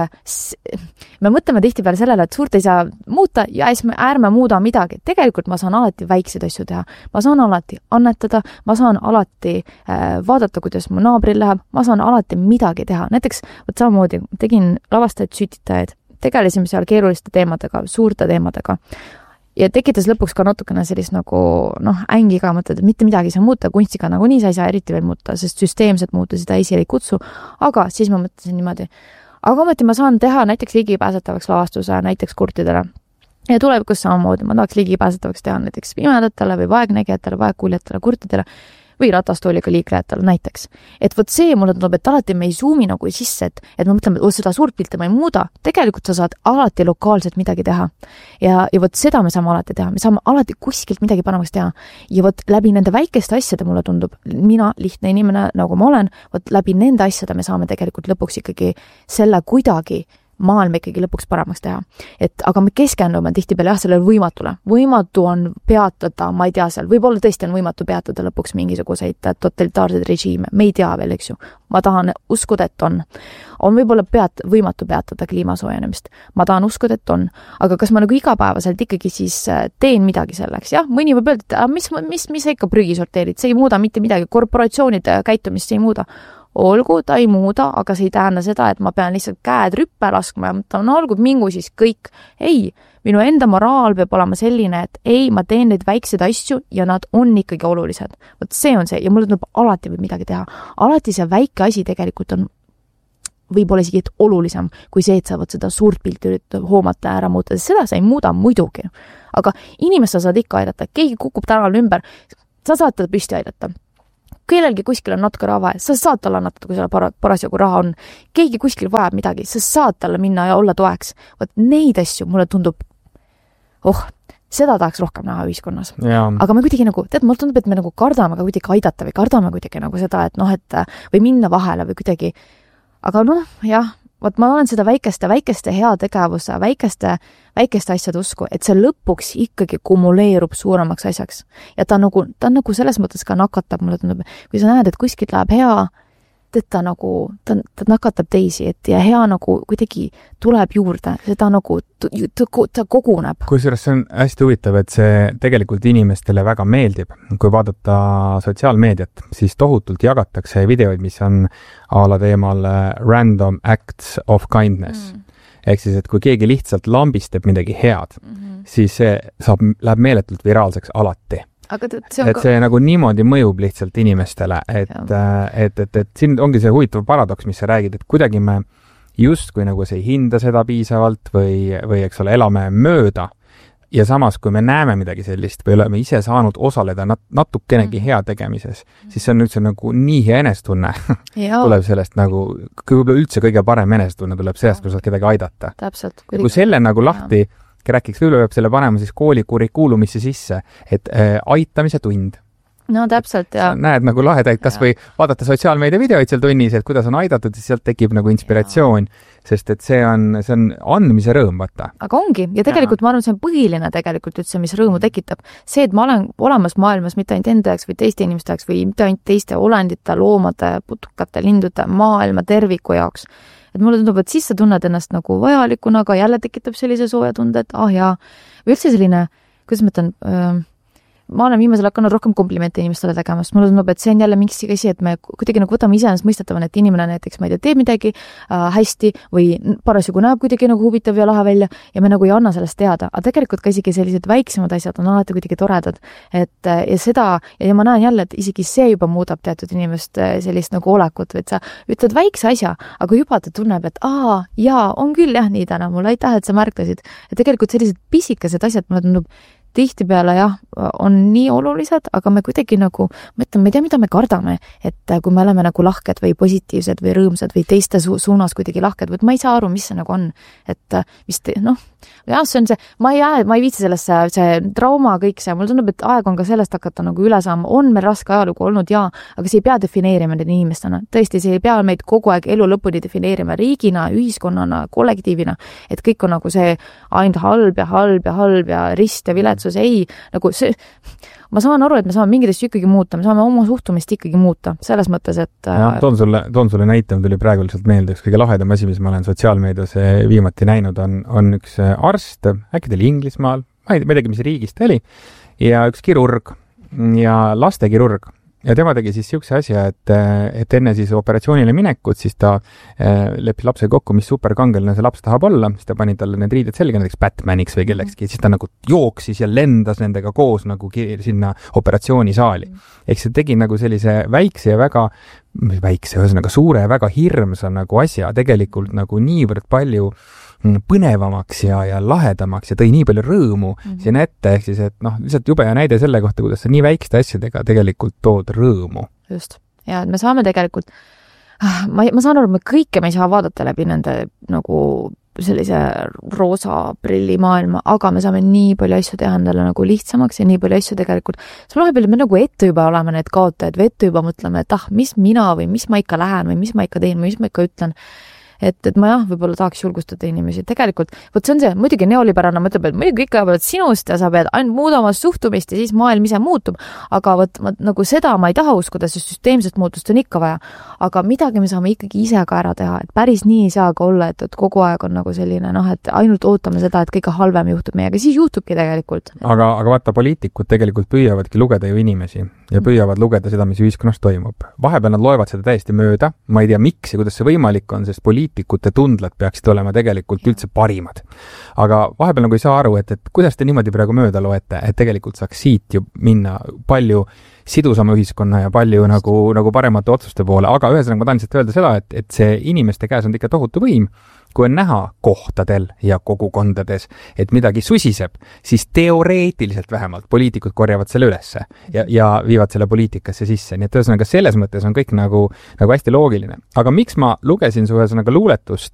me mõtleme tihtipeale sellele, et suurt ei saa muuta ja ärme muuda midagi. Tegelikult ma saan alati väikseid asju teha. Ma saan alati annetada, ma saan alati vaadata, kuidas mu naabril läheb, ma saan alati midagi teha. Näiteks, samamoodi tegin lavastajaid, sütitajaid, tegelesime seal keeruliste teemadega, suurte teemadega. Ja tekitas lõpuks ka natukene sellist nagu, ängiga mõtled, et mitte midagi ei saa muuta, kunstiga nagu nii sa ei saa eriti veel muuta, sest süsteemset muuta seda esile ei kutsu, aga siis ma mõtlesin niimoodi, aga ometi ma saan teha näiteks ligipääsetavaks lavastuse näiteks kurtidele. Ja tulevikus samamoodi, ma tahaks ligipääsetavaks teha näiteks pimedatele või vaegnägijatele, vaegkuuljatele, kurtidele või ratastooliga liiklejatele näiteks. Et vot see mulle tundub, et alati me ei suumi nagu sisse, et me mõtleme, et seda suurt pilti ma ei muuda. Tegelikult sa saad alati lokaalselt midagi teha. Ja vot seda me saame alati teha. Me saame alati kuskilt midagi paremaks teha. Ja vot läbi nende väikeste asjade mulle tundub, mina, lihtne inimene, nagu ma olen, vot läbi nende asjade me saame tegelikult lõpuks ikkagi selle kuidagi maailma ikkagi lõpuks paremaks teha. Aga me keskendume tihtipeale sellele võimatule. Võimatu on peatada, ma ei tea seal, võib-olla tõesti on võimatu peatada lõpuks mingisuguseid totalitaarseid režiime. Me ei tea veel, eks ju. Ma tahan uskuda, et on. On võib-olla võimatu peatada kliimasoojenemist. Ma tahan uskuda, et on. Aga kas ma nagu igapäevaselt ikkagi siis teen midagi selleks? Jah, mõni võib öelda, et mis sa ikka prügi sorteerid? See ei muuda mitte midagi. Korporatsioonide käitumist ei muuda. Olgu, ta ei muuda, aga see ei tähenda seda, et ma pean lihtsalt käed rüppe laskma ja mõtlema, olgu mingu siis kõik. Ei, minu enda moraal peab olema selline, et ei, ma teen neid väikseid asju ja nad on ikkagi olulised. Vot see on see ja mulle tuleb alati võib midagi teha. Alati see väike asi tegelikult on võib-olla isegi olulisem kui see, et sa võid seda suurt pilti hoomata ära muuta. Seda sa ei muuda muidugi. Aga inimest sa saad ikka aidata. Keegi kukub tänaval ümber, sa saad teda püsti aidata. Kellelgi kuskil on natuke raha vaja, sa saad talle annatada, kui selle parasjagu raha on. Keegi kuskil vajab midagi, sa saad talle minna ja olla toeks. Vot neid asju mulle tundub, seda tahaks rohkem näha ühiskonnas. Ja. Aga me kuidagi nagu, mulle tundub, et me nagu kardame ka kuidagi aidata või kardame kuidagi nagu seda, et või minna vahele või kuidagi. Aga jah, vot ma olen seda väikeste heategevuse, väikeste asjade usku, et see lõpuks ikkagi kumuleerub suuremaks asjaks. Ja ta nagu selles mõttes ka nakatab, mulle tundub, kui sa näed, et kuskilt läheb hea, ta nakatab teisi, ja hea nagu kuidagi tuleb juurde, seda nagu ta koguneb. Kusjuures see on hästi huvitav, et see tegelikult inimestele väga meeldib. Kui vaadata sotsiaalmeediat, siis tohutult jagatakse videoid, mis on a la teemal random acts of kindness. Ehk siis, et kui keegi lihtsalt lambistab midagi head, siis see läheb meeletult viraalseks alati. See nagu niimoodi mõjub lihtsalt inimestele, et siin ongi see huvitav paradoks, mis sa räägid, et kuidagi me justkui nagu see ei hinda seda piisavalt või eks ole, elame mööda ja samas, kui me näeme midagi sellist või oleme ise saanud osaleda natukenegi hea tegemises, siis see on üldse nagu nii hea enestunne tuleb sellest nagu, üldse kõige parem enestunne tuleb sellest, kui saad kedagi aidata. Täpselt. Ja kui selle nagu lahti rääkiks, võib-olla peab selle panema siis kooli kurikuulumisse sisse, et aitamise tund. No täpselt, ja. Näed nagu lahedaid, kas või vaadata sotsiaalmeedia videoid seal tunnis, et kuidas on aidatud, siis sealt tekib nagu inspiratsioon, sest et see on andmise rõõm, vaata. Aga ongi, ja tegelikult ma arvan, see on põhiline tegelikult üldse, mis rõõmu tekitab. See, et ma olen olemas maailmas mitte ainult enda jaoks või teiste inimeste jaoks või mitte ainult teiste olendite, loomade, putukate, lindude, maailma terviku jaoks. Et mulle tundub, et siis sa tunned ennast nagu vajalikuna, aga jälle tekitab sellise sooja tunde, et jaa. Või üldse selline, kuidas ma ütlen, ma olen viimasel hakanud rohkem komplimente inimestele tegemast. Mulle tundub, et see on jälle mingi asi, et me kuidagi nagu võtame iseenesest mõistetavan, et inimene näiteks, ma ei tea, teeb midagi hästi või parasjagu näeb kuidagi nagu huvitav ja lahe välja ja me nagu ei anna sellest teada. Aga tegelikult ka isegi sellised väiksemad asjad on alati kuidagi toredad. Ja ma näen jälle, et isegi see juba muudab teatud inimest sellist nagu olekut, et sa ütled väikse asja, aga juba ta tunneb, et jaa, on küll jah nii täna, mulle aitäh, et sa märkasid. Ja tegelikult sellised pisikesed asjad, mulle tundub, tihtipeale jah, on nii olulised, aga me kuidagi nagu, ma ei tea, mida me kardame, et kui me oleme nagu lahked või positiivsed või rõõmsad või teiste suunas kuidagi lahked, ma ei saa aru, mis see nagu on, et jah, see on see, ma ei viitsi sellesse, see trauma, kõik see, mulle tundub, et aeg on ka sellest hakata nagu üle saama, on meil raske ajalugu olnud, jaa, aga see ei pea defineerima need inimestena, tõesti, see ei pea meid kogu aeg elu lõpuni defineerima riigina, ühiskonnana, kollektiivina, et kõik on nagu see ainult halb ja rist ja viletsus, ei, nagu see, ma saan aru, et me saame mingeid asju ikkagi muuta, me saame oma suhtumist ikkagi muuta, selles mõttes, et toon sulle näite, tuli praegu lihtsalt meelde, üks kõige lahedam asi, mis ma olen sotsiaalmeedias viimati näinud, on üks arst, äkki ta oli Inglismaal, ma ei teagi, mis riigist ta oli, ja üks kirurg ja lastekirurg. Ja tema tegi siis siukse asja, et enne siis operatsioonile minekut, siis ta leppis lapse kokku, mis superkangeline see laps tahab olla, siis ta pani talle need riided selga, näiteks Batmaniks või kellekski, siis ta nagu jooksis ja lendas nendega koos nagu sinna operatsioonisaali. Ehk see tegi nagu sellise väikse ja väga ühesõnaga suure ja väga hirmsa nagu asja tegelikult nagu niivõrd palju põnevamaks ja lahedamaks ja tõi nii palju rõõmu sinna ette, ehk siis, et lihtsalt jube ja näide selle kohta, kuidas sa nii väikeste asjadega tegelikult tood rõõmu. Just. Ja me saame tegelikult, ma saan aru, me kõike me ei saa vaadata läbi nende nagu sellise roosa prillimaailma, aga me saame nii palju asju teha endale nagu lihtsamaks ja nii palju asju tegelikult. See vahepeal me nagu ette juba oleme need kaotajad või ette juba mõtleme, et mis mina või mis ma ikka lähen või mis ma ikka teen või mis ma ikka ütlen. Et ma jah, võib-olla tahaks julgustada inimesi. Tegelikult, võt see on see, muidugi neoliberaalne mõtleb, et muidugi kõik ajavad sinust ja sa pead ainult muudama suhtumist ja siis maailm ise muutub. Aga nagu seda ma ei taha uskuda, sest süsteemset muutust on ikka vaja. Aga midagi me saame ikkagi ise ka ära teha. Et päris nii ei saa ka olla, et kogu aeg on nagu selline, et ainult ootame seda, et kõige halvem juhtub meiega. Siis juhtubki tegelikult. Aga vaata, poliitikud tegelikult püüavadki lugeda ju inimesi ja püüavad lugeda seda, mis ühiskonnas toimub. Vahepeal nad loevad seda täiesti mööda. Ma ei tea, miks ja kuidas see võimalik on, sest poliitikute tundlad peaksid olema tegelikult üldse parimad. Aga vahepeal nagu ei saa aru, et kuidas te niimoodi praegu mööda loete, et tegelikult saaks siit ju minna palju sidusama ühiskonna ja palju nagu paremate otsuste poole. Aga ühesõnaga ma tahan lihtsalt öelda seda, et see inimeste käes on ikka tohutu võim. Kui on näha kohtadel ja kogukondades, et midagi susiseb, siis teoreetiliselt vähemalt poliitikud korjavad selle ülesse ja viivad selle poliitikasse sisse. Nii et ühesõnaga selles mõttes on kõik nagu hästi loogiline. Aga miks ma lugesin su ühesõnaga luuletust